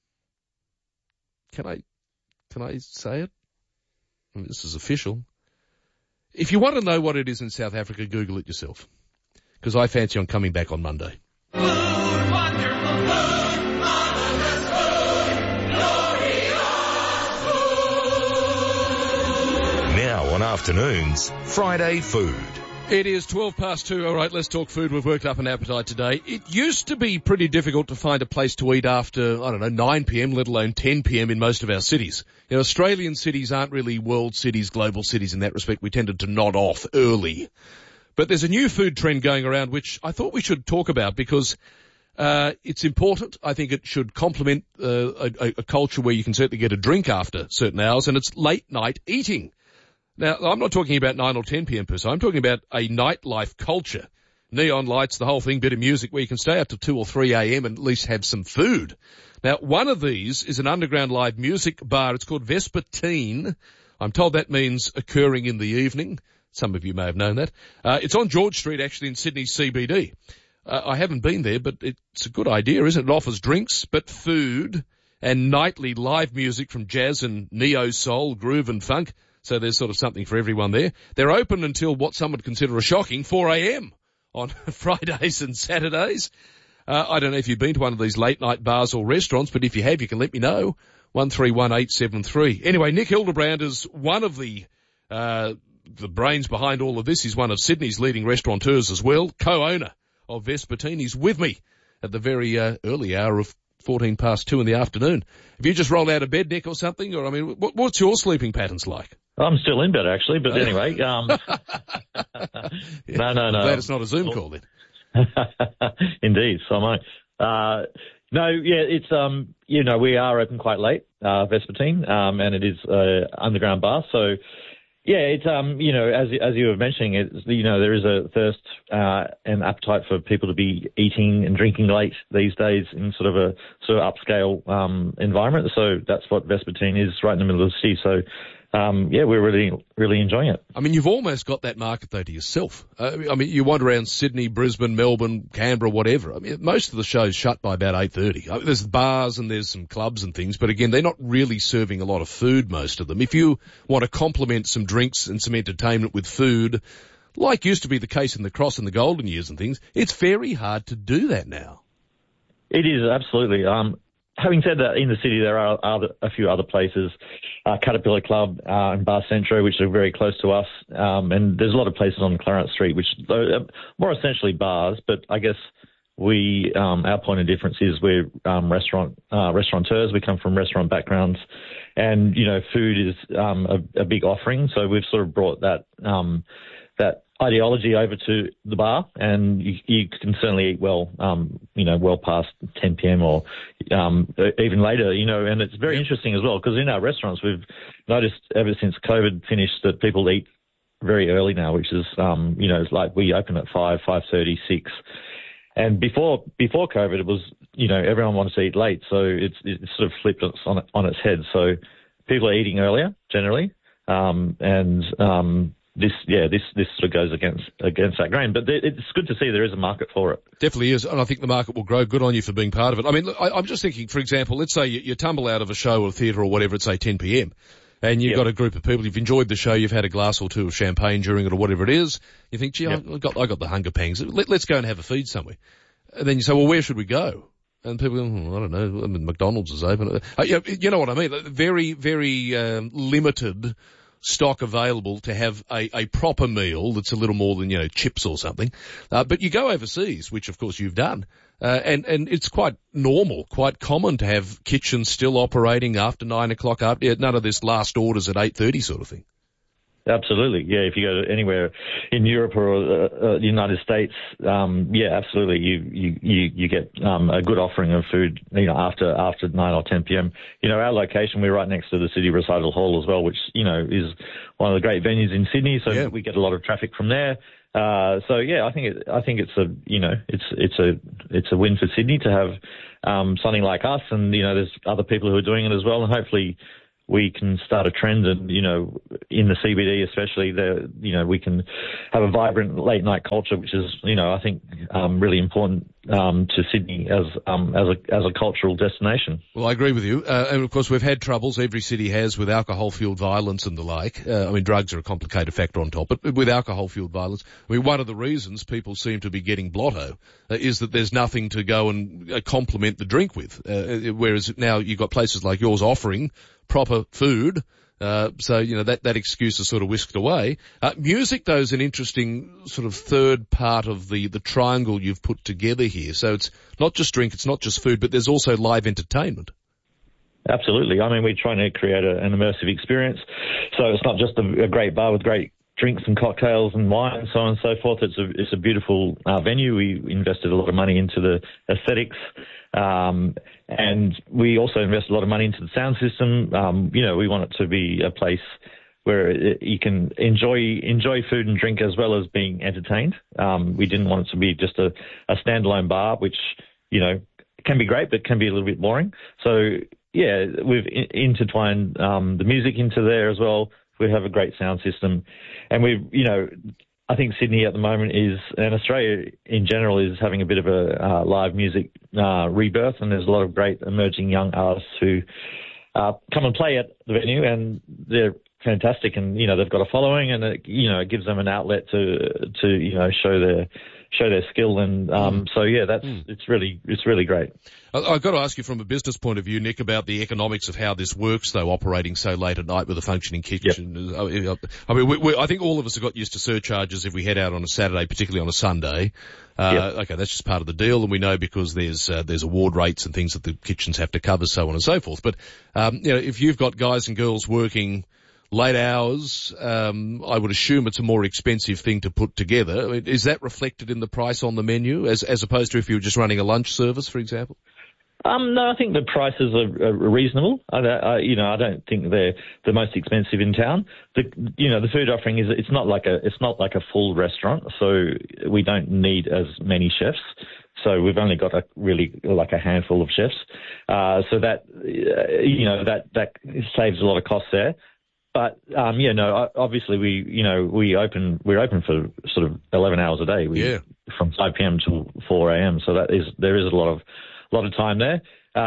[SPEAKER 1] can I, can I say it? I mean, this is official. If you want to know what it is in South Africa, Google it yourself. Because I fancy on coming back on Monday.
[SPEAKER 3] Now on afternoons, Friday food.
[SPEAKER 1] It is twelve past two. All right, let's talk food. We've worked up an appetite today. It used to be pretty difficult to find a place to eat after, I don't know, nine p.m., let alone ten p.m. in most of our cities. You know, Australian cities aren't really world cities, global cities in that respect. We tended to nod off early. But there's a new food trend going around which I thought we should talk about because uh it's important. I think it should complement uh, a, a culture where you can certainly get a drink after certain hours, and it's late night eating. Now, I'm not talking about nine or ten p.m. per se. I'm talking about a nightlife culture. Neon lights, the whole thing, bit of music where you can stay up to two or three a.m. and at least have some food. Now, one of these is an underground live music bar. It's called Vespertine. I'm told that means occurring in the evening. Some of you may have known that. Uh, it's on George Street, actually, in Sydney C B D. Uh, I haven't been there, but it's a good idea, isn't it? It offers drinks, but food and nightly live music from jazz and neo-soul, groove and funk. So there's sort of something for everyone there. They're open until what some would consider a shocking four a.m. on Fridays and Saturdays. Uh, I don't know if you've been to one of these late night bars or restaurants, but if you have, you can let me know. one three one eight seven three. Anyway, Nick Hildebrand is one of the, uh, the brains behind all of this. He's one of Sydney's leading restaurateurs as well, co-owner of Vespertine. He's with me at the very uh, early hour of fourteen past two in the afternoon. Have you just rolled out of bed, Nick, or something? Or, I mean, what, what's your sleeping patterns like?
[SPEAKER 14] I'm still in bed, actually, but anyway. Um,
[SPEAKER 1] yeah,
[SPEAKER 14] no, no, no.
[SPEAKER 1] I'm glad it's not a Zoom call then.
[SPEAKER 14] Indeed, so am I. Uh, no, yeah, it's, um, you know, we are open quite late, uh, Vespertine, um, and it is an underground bar, so yeah, it's, um, you know, as, as you were mentioning, it's, you know, there is a thirst, uh, and appetite for people to be eating and drinking late these days in sort of a sort of upscale, um, environment. So that's what Vespertine is, right in the middle of the city. So, um, yeah, we're really, really enjoying it.
[SPEAKER 1] I mean, you've almost got that market though to yourself. Uh, I mean, you wander around Sydney, Brisbane, Melbourne, Canberra, whatever. I mean, most of the shows shut by about eight thirty. I mean, there's bars and there's some clubs and things, but again, they're not really serving a lot of food, most of them. If you want to complement some drinks and some entertainment with food, like used to be the case in the Cross and the Golden Years and things, it's very hard to do that now.
[SPEAKER 14] It is, absolutely. Um, having said that, in the city there are other, a few other places, uh, Caterpillar Club uh, and Bar Centro, which are very close to us, um, and there's a lot of places on Clarence Street, which are more essentially bars, but I guess we, um, our point of difference is we're um, restaurant uh, restaurateurs. We come from restaurant backgrounds, and you know, food is um, a, a big offering, so we've sort of brought that um, that ideology over to the bar, and you, you can certainly eat well, um, you know, well past ten p.m. or um, even later, you know, and it's very interesting as well because in our restaurants we've noticed ever since COVID finished that people eat very early now, which is, um, you know, like we open at five, five thirty, six. And before before COVID, it was, you know, everyone wanted to eat late, so it's, it's sort of flipped on, on its head. So people are eating earlier generally, um, and um, This, yeah, this, this sort of goes against, against that grain, but it's good to see there is a market for it.
[SPEAKER 1] Definitely is, and I think the market will grow. Good on you for being part of it. I mean, look, I, I'm just thinking, for example, let's say you, you tumble out of a show or theatre or whatever at, say, ten p.m. and you've
[SPEAKER 14] Yep.
[SPEAKER 1] got a group of people, you've enjoyed the show, you've had a glass or two of champagne during it or whatever it is, you think, gee,
[SPEAKER 14] Yep.
[SPEAKER 1] I got, I got the hunger pangs. Let, let's go and have a feed somewhere. And then you say, well, where should we go? And people go, oh, I don't know, I mean, McDonald's is open. Uh, you, know, you know what I mean? Very, very um, limited stock available to have a, a proper meal that's a little more than, you know, chips or something. Uh, but you go overseas, which of course you've done, uh, and, and it's quite normal, quite common to have kitchens still operating after nine o'clock, after, none of this last orders at eight thirty sort of thing.
[SPEAKER 14] Absolutely, yeah. If you go to anywhere in Europe or uh, uh, the United States, um, yeah, absolutely, you you you, you get um, a good offering of food, you know, after after nine or ten p.m. You know, our location, we're right next to the City Recital Hall as well, which you know is one of the great venues in Sydney. So yeah. we get a lot of traffic from there. Uh, so yeah, I think it, I think it's a you know it's it's a it's a win for Sydney to have um, something like us, and you know there's other people who are doing it as well, and hopefully we can start a trend, and you know, in the C B D especially, the you know we can have a vibrant late night culture, which is you know I think um, really important um, to Sydney as um, as a as a cultural destination.
[SPEAKER 1] Well, I agree with you, uh, and of course we've had troubles. Every city has with alcohol-fueled violence and the like. Uh, I mean, drugs are a complicated factor on top, but with alcohol-fueled violence, I mean, one of the reasons people seem to be getting blotto uh, is that there's nothing to go and uh, complement the drink with. Uh, whereas now you've got places like yours offering proper food, uh, so, you know, that, that excuse is sort of whisked away. Uh, music, though, is an interesting sort of third part of the, the triangle you've put together here. So it's not just drink, it's not just food, but there's also live entertainment.
[SPEAKER 14] Absolutely. I mean, we're trying to create a, an immersive experience. So it's not just a, a great bar with great drinks and cocktails and wine and so on and so forth. It's a, it's a beautiful uh, venue. We invested a lot of money into the aesthetics. Um, and we also invest a lot of money into the sound system. Um, you know, we want it to be a place where it, you can enjoy enjoy food and drink as well as being entertained. Um, we didn't want it to be just a, a standalone bar, which, you know, can be great, but can be a little bit boring. So, yeah, we've in, intertwined um, the music into there as well. We have a great sound system. And we've, you know, I think Sydney at the moment is, and Australia in general, is having a bit of a uh, live music uh, rebirth, and there's a lot of great emerging young artists who uh, come and play at the venue, and they're fantastic, and you know they've got a following, and it, you know it gives them an outlet to to you know show their show their skill, and um, mm. so yeah, that's mm. it's really it's really great.
[SPEAKER 1] I've got to ask you from a business point of view, Nick, about the economics of how this works, though, operating so late at night with a functioning kitchen. Yep. I mean, we, we, I think all of us have got used to surcharges if we head out on a Saturday, particularly on a Sunday. Uh, yep. Okay, that's just part of the deal, and we know because there's uh, there's award rates and things that the kitchens have to cover, so on and so forth. But um, you know, if you've got guys and girls working late hours, um, I would assume it's a more expensive thing to put together. I mean, is that reflected in the price on the menu, as as opposed to if you were just running a lunch service, for example?
[SPEAKER 14] Um, no, I think the prices are, are reasonable. I, I, you know, I don't think they're the most expensive in town. The, you know, the food offering is, it's not like a, it's not like a full restaurant, so we don't need as many chefs. So we've only got a really like a handful of chefs. Uh, so that, uh, you know, that, that saves a lot of costs there. But, um, yeah, no, obviously we, you know, we open, we're open for sort of eleven hours a day. We,
[SPEAKER 1] yeah.
[SPEAKER 14] From five p.m. to four a.m. So that is, there is a lot of, A lot of time there,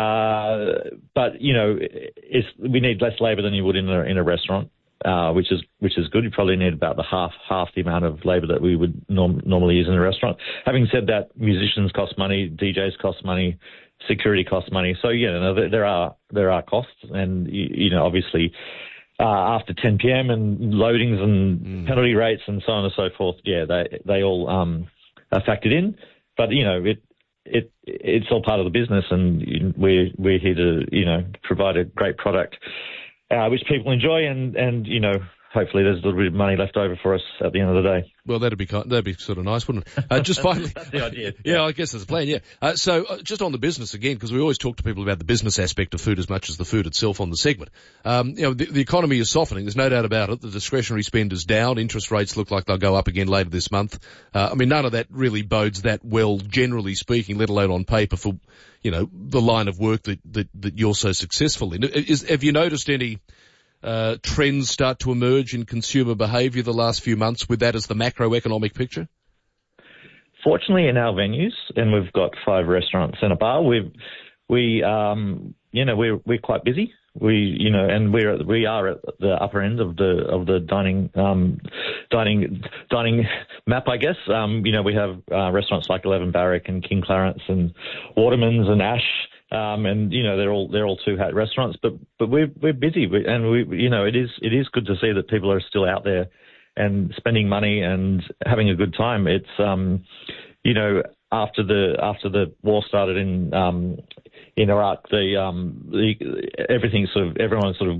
[SPEAKER 14] uh, but you know, it's, we need less labour than you would in a in a restaurant, uh, which is which is good. You probably need about the half half the amount of labour that we would norm, normally use in a restaurant. Having said that, musicians cost money, D Js cost money, security costs money. So yeah, no, there, there are there are costs, and you, you know, obviously. Uh, after ten p.m. and loadings and mm. penalty rates and so on and so forth, yeah, they they all um, are factored in. But you know, it it it's all part of the business, and we're we're here to you know provide a great product uh, which people enjoy, and and you know hopefully there's a little bit of money left over for us at the end of the day.
[SPEAKER 1] Well, that'd be that'd be sort of nice, wouldn't it? Uh, just finally,
[SPEAKER 14] that's the idea.
[SPEAKER 1] Yeah, I guess there's a plan. Yeah. Uh, so uh, just on the business again, because we always talk to people about the business aspect of food as much as the food itself on the segment. Um, you know, the, the economy is softening. There's no doubt about it. The discretionary spend is down. Interest rates look like they'll go up again later this month. Uh, I mean, none of that really bodes that well, generally speaking, let alone on paper for, you know, the line of work that that, that you're so successful in. Is, have you noticed any? Uh, trends start to emerge in consumer behaviour the last few months with that as the macroeconomic picture?
[SPEAKER 14] Fortunately, in our venues, and we've got five restaurants and a bar, we've, we, um, you know, we're, we're quite busy. We, you know, and we're we are at the upper end of the of the dining um, dining dining map, I guess. Um, you know, we have uh, restaurants like Eleven Barrack and King Clarence and Waterman's and Ash, um, and you know they're all they're all two hat restaurants. But but we're we're busy, we, and we you know it is it is good to see that people are still out there and spending money and having a good time. It's um, you know after the after the war started in um, in Iraq, the um, the everything sort of everyone sort of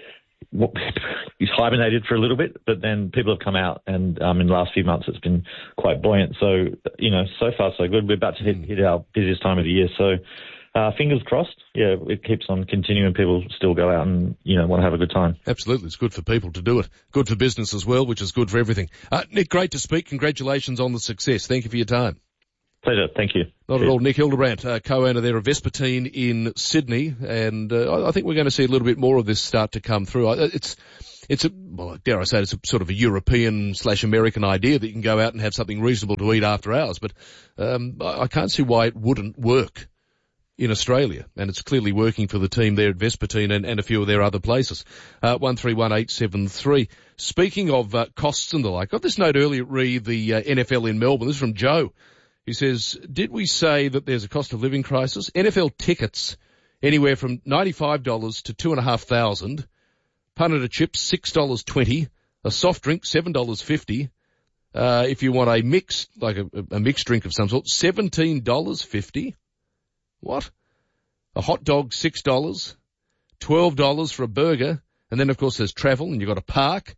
[SPEAKER 14] hibernated for a little bit, but then people have come out, and um, in the last few months it's been quite buoyant. So you know, so far so good. We're about to hit, hit our busiest time of the year, so. Uh, fingers crossed. Yeah, it keeps on continuing. People still go out and, you know, want to have a good time.
[SPEAKER 1] Absolutely. It's good for people to do it. Good for business as well, which is good for everything. Uh, Nick, great to speak. Congratulations on the success. Thank you for your time.
[SPEAKER 14] Pleasure. Thank you.
[SPEAKER 1] Not Cheers. At all. Nick Hildebrandt, uh, co-owner there of Vespertine in Sydney. And uh, I think we're going to see a little bit more of this start to come through. It's, it's a, well, dare I say, it's a sort of a European slash American idea that you can go out and have something reasonable to eat after hours. But um, I, I can't see why it wouldn't work in Australia, and it's clearly working for the team there at Vespertine and, and a few of their other places. Uh, one three one eight seven three. Speaking of uh, costs and the like, got this note earlier, re the uh, N F L in Melbourne. This is from Joe. He says, did we say that there's a cost of living crisis? N F L tickets anywhere from ninety-five dollars to two thousand five hundred dollars. Punter chips, six dollars twenty. A soft drink, seven dollars fifty. Uh, if you want a mixed, like a, a mixed drink of some sort, seventeen dollars fifty. What? A hot dog, six dollars, twelve dollars for a burger, and then, of course, there's travel, and you've got to park.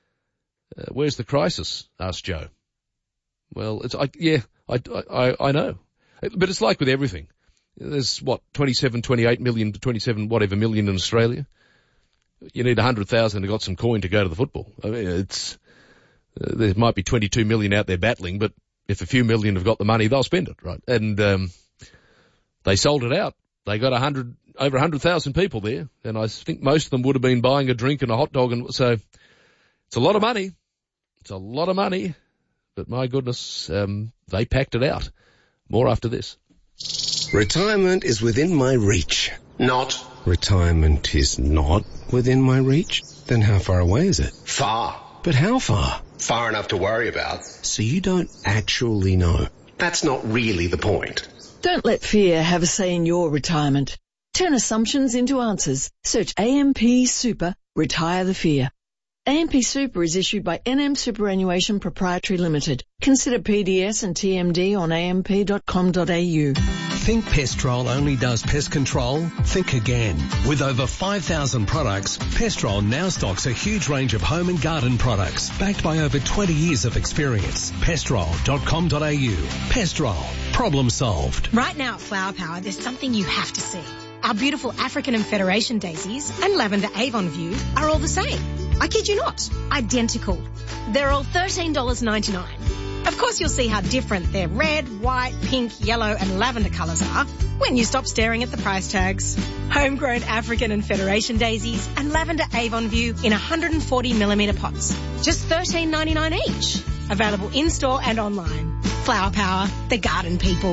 [SPEAKER 1] Uh, where's the crisis? Asked Joe. Well, it's, I, yeah, I, I, I know. But it's like with everything. There's, what, twenty-seven, twenty-eight million to twenty-seven whatever million in Australia? You need one hundred thousand to got some coin to go to the football. I mean, it's, uh, there might be twenty-two million out there battling, but if a few million have got the money, they'll spend it, right? And, um, they sold it out. They got a hundred, over a hundred thousand people there, and I think most of them would have been buying a drink and a hot dog, and so it's a lot of money. It's a lot of money, but my goodness, um, they packed it out. More after this.
[SPEAKER 21] Retirement is within my reach. Not. Retirement is not within my reach. Then how far away is it?
[SPEAKER 4] Far.
[SPEAKER 21] But how far?
[SPEAKER 4] Far enough to worry about.
[SPEAKER 21] So you don't actually know.
[SPEAKER 4] That's not really the point.
[SPEAKER 15] Don't let fear have a say in your retirement. Turn assumptions into answers. Search A M P Super, retire the fear. A M P Super is issued by N M Superannuation Proprietary Limited. Consider P D S and T M D on a m p dot com dot a u.
[SPEAKER 16] Think Pestrol only does pest control? Think again. With over five thousand products, Pestrol now stocks a huge range of home and garden products, backed by over twenty years of experience. pestrol dot com dot a u. Pestrol. Problem solved.
[SPEAKER 19] Right now at Flower Power, there's something you have to see. Our beautiful African and Federation daisies and lavender Avon View are all the same. I kid you not. Identical. They're all thirteen dollars ninety-nine. Of course you'll see how different their red, white, pink, yellow and lavender colours are when you stop staring at the price tags. Homegrown African and Federation daisies and lavender Avon View in one hundred forty millimetre pots. Just thirteen ninety-nine each. Available in-store and online. Flower Power, the garden people.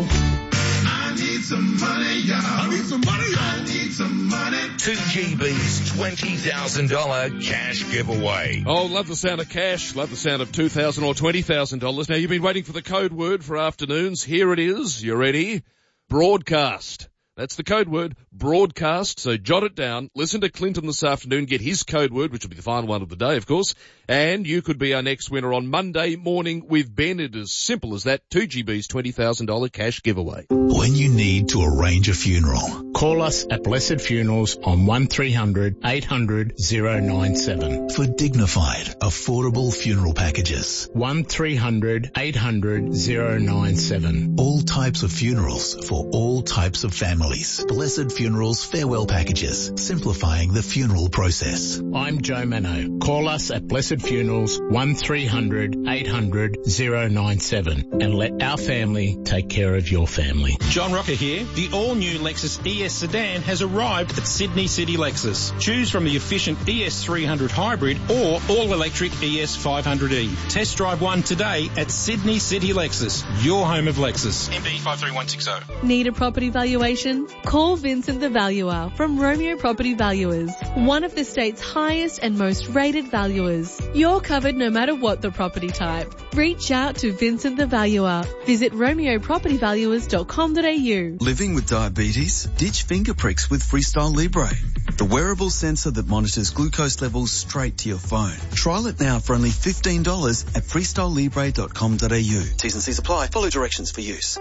[SPEAKER 3] I need some money, y'all. I need some money, y'all. I need some money. two G B's twenty thousand dollars cash giveaway.
[SPEAKER 1] Oh, love the sound of cash. Love the sound of two thousand dollars or twenty thousand dollars. Now, you've been waiting for the code word for afternoons. Here it is. You ready? Broadcast. That's the code word, broadcast. So jot it down. Listen to Clinton this afternoon. Get his code word, which will be the final one of the day, of course. And you could be our next winner on Monday morning with Ben. It is simple as that. two G B's twenty thousand dollars cash giveaway.
[SPEAKER 22] When you need to arrange a funeral, call us at Blessed Funerals on one three hundred eight hundred oh nine seven for dignified, affordable funeral packages. one three hundred eight hundred oh nine seven. All types of funerals for all types of families. Blessed Funerals farewell packages, simplifying the funeral process. I'm Joe Mano. Call us at Blessed Funerals one three hundred eight hundred oh nine seven and let our family take care of your family.
[SPEAKER 24] John Rocker here. The all-new Lexus E
[SPEAKER 11] S sedan has arrived at Sydney City Lexus. Choose from the efficient E S three hundred hybrid or all-electric E S five hundred E. Test drive one today at Sydney City Lexus, your home of Lexus. M B five three one six zero.
[SPEAKER 17] Need a property valuation? Call Vincent the Valuer from Romeo Property Valuers, one of the state's highest and most rated valuers. You're covered no matter what the property type. Reach out to Vincent the Valuer. Visit romeo property valuers dot com dot a u.
[SPEAKER 20] Living with diabetes? Ditch finger pricks with Freestyle Libre, the wearable sensor that monitors glucose levels straight to your phone. Trial it now for only fifteen dollars at freestyle libre dot com dot a u. T's and C's apply. Follow directions for use.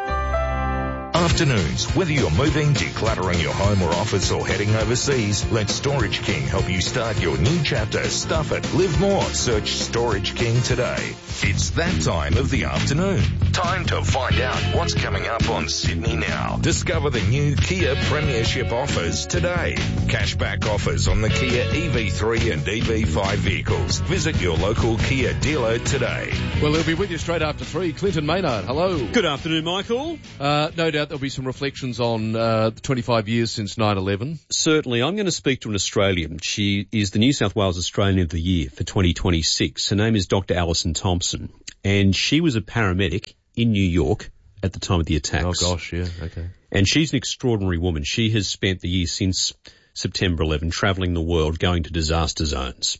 [SPEAKER 3] Afternoons, whether you're moving, decluttering your home or office or heading overseas, let Storage King help you start your new chapter. Stuff it, live more. Search Storage King today. It's that time of the afternoon. Time to find out what's coming up on Sydney Now. Discover the new Kia Premiership offers today. Cashback offers on the Kia E V three and E V five vehicles. Visit your local Kia dealer today.
[SPEAKER 1] Well, he'll be with you straight after three. Clinton Maynard, hello.
[SPEAKER 2] Good afternoon, Michael.
[SPEAKER 1] Uh, no doubt there'll be some reflections on uh, the twenty-five years since nine eleven.
[SPEAKER 2] Certainly. I'm going to speak to an Australian. She is the New South Wales Australian of the Year for twenty twenty-six. Her name is Doctor Alison Thompson, and she was a paramedic in New York at the time of the attacks.
[SPEAKER 1] Oh, gosh, yeah, okay.
[SPEAKER 2] And she's an extraordinary woman. She has spent the year since September eleventh travelling the world, going to disaster zones.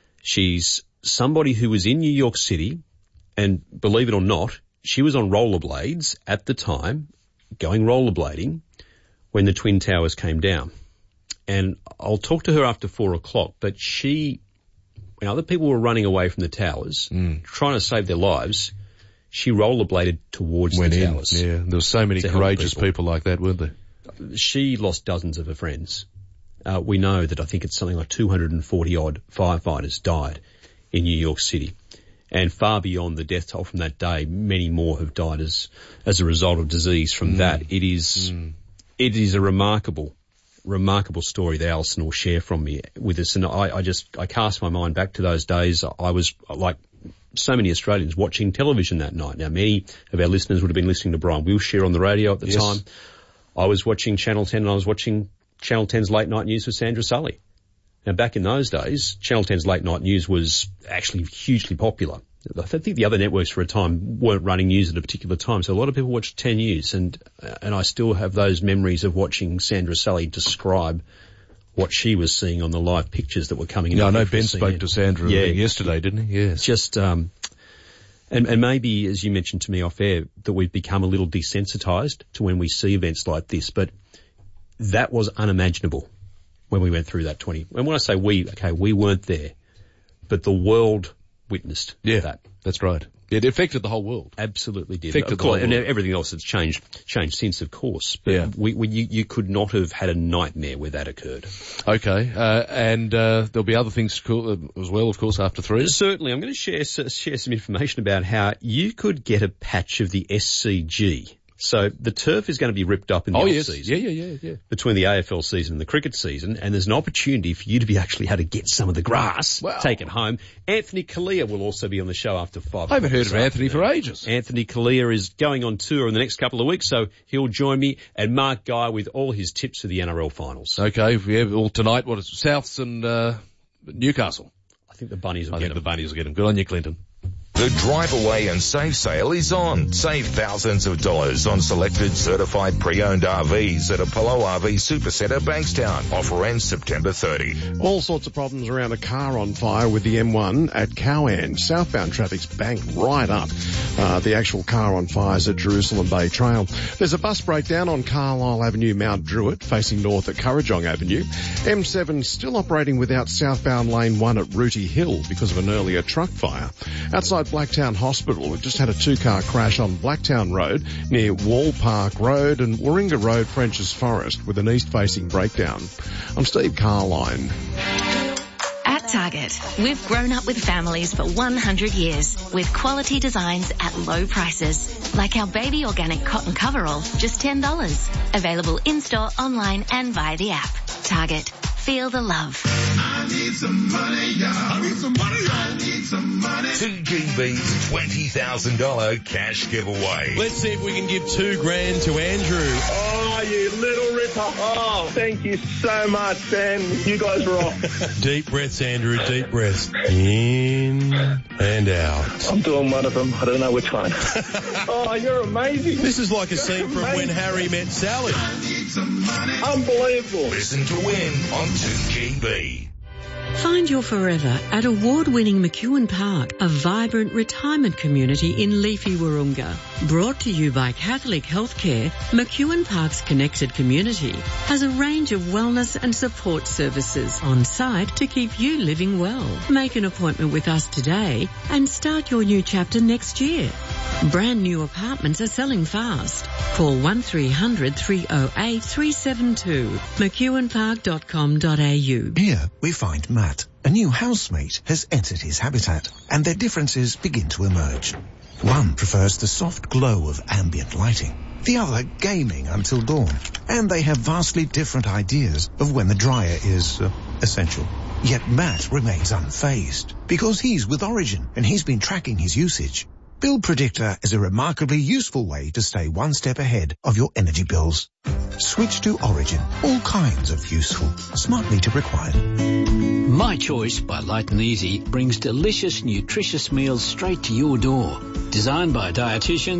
[SPEAKER 2] She's somebody who was in New York City, and believe it or not, she was on rollerblades at the time, going rollerblading, when the Twin Towers came down. And I'll talk to her after four o'clock, but she, when other people were running away from the towers, mm. trying to save their lives, she rollerbladed towards
[SPEAKER 1] Went
[SPEAKER 2] the
[SPEAKER 1] in.
[SPEAKER 2] towers.
[SPEAKER 1] Yeah, there were so many courageous people. people like that, weren't there?
[SPEAKER 2] She lost dozens of her friends. Uh, we know that I think it's something like two hundred forty odd firefighters died in New York City. And far beyond the death toll from that day, many more have died as, as a result of disease from mm. that. It is, mm. it is a remarkable, remarkable story that Alison will share from me with us. And I, I just, I cast my mind back to those days. I was like so many Australians watching television that night. Now, many of our listeners would have been listening to Brian Wilshire on the radio at the
[SPEAKER 1] yes.
[SPEAKER 2] time. I was watching Channel ten and I was watching Channel ten's Late Night News with Sandra Sully. Now, back in those days, Channel ten's Late Night News was actually hugely popular. I think the other networks for a time weren't running news at a particular time, so a lot of people watched ten News, and and I still have those memories of watching Sandra Sully describe what she was seeing on the live pictures that were coming in.
[SPEAKER 1] Yeah, I know Ben spoke to Sandra yeah, yesterday, didn't he? Yes.
[SPEAKER 2] Just, um, and, and maybe, as you mentioned to me off air, that we've become a little desensitized to when we see events like this, but that was unimaginable when we went through that twenty. And when I say we, okay, we weren't there, but the world witnessed
[SPEAKER 1] yeah,
[SPEAKER 2] that.
[SPEAKER 1] That's right. It affected the whole world.
[SPEAKER 2] Absolutely did.
[SPEAKER 1] Affected
[SPEAKER 2] of course,
[SPEAKER 1] the whole
[SPEAKER 2] and
[SPEAKER 1] world.
[SPEAKER 2] everything else has changed, changed since, of course. But
[SPEAKER 1] yeah.
[SPEAKER 2] we, we, you, you could not have had a nightmare where that occurred.
[SPEAKER 1] Okay, uh, and uh, there'll be other things as well, of course, after three.
[SPEAKER 2] Certainly. I'm going to share share some information about how you could get a patch of the S C G. So the turf is going to be ripped up in the
[SPEAKER 1] oh,
[SPEAKER 2] off-season.
[SPEAKER 1] Yes. Yeah, yeah, yeah, yeah.
[SPEAKER 2] Between the A F L season and the cricket season, and there's an opportunity for you to be actually able to get some of the grass,
[SPEAKER 1] wow.
[SPEAKER 2] take it home. Anthony Kalia will also be on the show after five.
[SPEAKER 1] I haven't heard of Anthony for ages.
[SPEAKER 2] Anthony Kalia is going on tour in the next couple of weeks, so he'll join me and Mark Guy with all his tips for the N R L finals.
[SPEAKER 1] Okay, yeah, well tonight, what is it, Souths and uh, Newcastle?
[SPEAKER 2] I think the Bunnies will
[SPEAKER 1] I
[SPEAKER 2] get
[SPEAKER 1] think
[SPEAKER 2] them.
[SPEAKER 1] the Bunnies will get them. Good on you, Clinton.
[SPEAKER 3] The Drive Away and Save sale is on. Save thousands of dollars on selected certified pre-owned R Vs at Apollo R V Supercenter, Bankstown. Offer ends September thirtieth.
[SPEAKER 2] All sorts of problems around a car on fire with the M one at Cowan. Southbound traffic's banked right up. Uh, the actual car on fire is at Jerusalem Bay Trail. There's a bus breakdown on Carlisle Avenue, Mount Druitt, facing north at Currajong Avenue. M seven still operating without southbound lane one at Rooty Hill because of an earlier truck fire. Outside Blacktown Hospital, we've just had a two-car crash on Blacktown Road near Wall Park Road and Warringah Road, French's Forest, with an east-facing breakdown. I'm Steve Carline.
[SPEAKER 23] At Target, we've grown up with families for one hundred years with quality designs at low prices, like our baby organic cotton coverall, just ten dollars. Available in-store, online and via the app. Target. Feel the love.
[SPEAKER 21] need some money, y'all. I need some money, y'all. I need some money.
[SPEAKER 3] two G B's twenty thousand dollars cash giveaway.
[SPEAKER 21] Let's see if we can give two grand to Andrew.
[SPEAKER 6] Oh, you little ripper. Oh, thank you so much, Ben. You guys rock.
[SPEAKER 21] Deep breaths, Andrew, deep breaths. In and out.
[SPEAKER 6] I'm doing one of them. I don't know which one. Oh, you're amazing.
[SPEAKER 21] This is like a scene from When Harry Met Sally.
[SPEAKER 6] Unbelievable.
[SPEAKER 3] Listen to win on two G B.
[SPEAKER 7] Find your forever at award-winning McEwen Park, a vibrant retirement community in leafy Wahroonga. Brought to you by Catholic Healthcare, McEwen Park's connected community has a range of wellness and support services on site to keep you living well. Make an appointment with us today and start your new chapter next year. Brand new apartments are selling fast. Call one three hundred three oh eight three seven two, mcewen park dot com dot a u.
[SPEAKER 8] Here we find Matt. A new housemate has entered his habitat, and their differences begin to emerge. One prefers the soft glow of ambient lighting, the other gaming until dawn, and they have vastly different ideas of when the dryer is uh, essential. Yet Matt remains unfazed, because he's with Origin, and he's been tracking his usage. Bill Predictor is a remarkably useful way to stay one step ahead of your energy bills. Switch to Origin. All kinds of useful. Smart meter required.
[SPEAKER 9] My Choice by Light and Easy brings delicious, nutritious meals straight to your door. Designed by a dietitian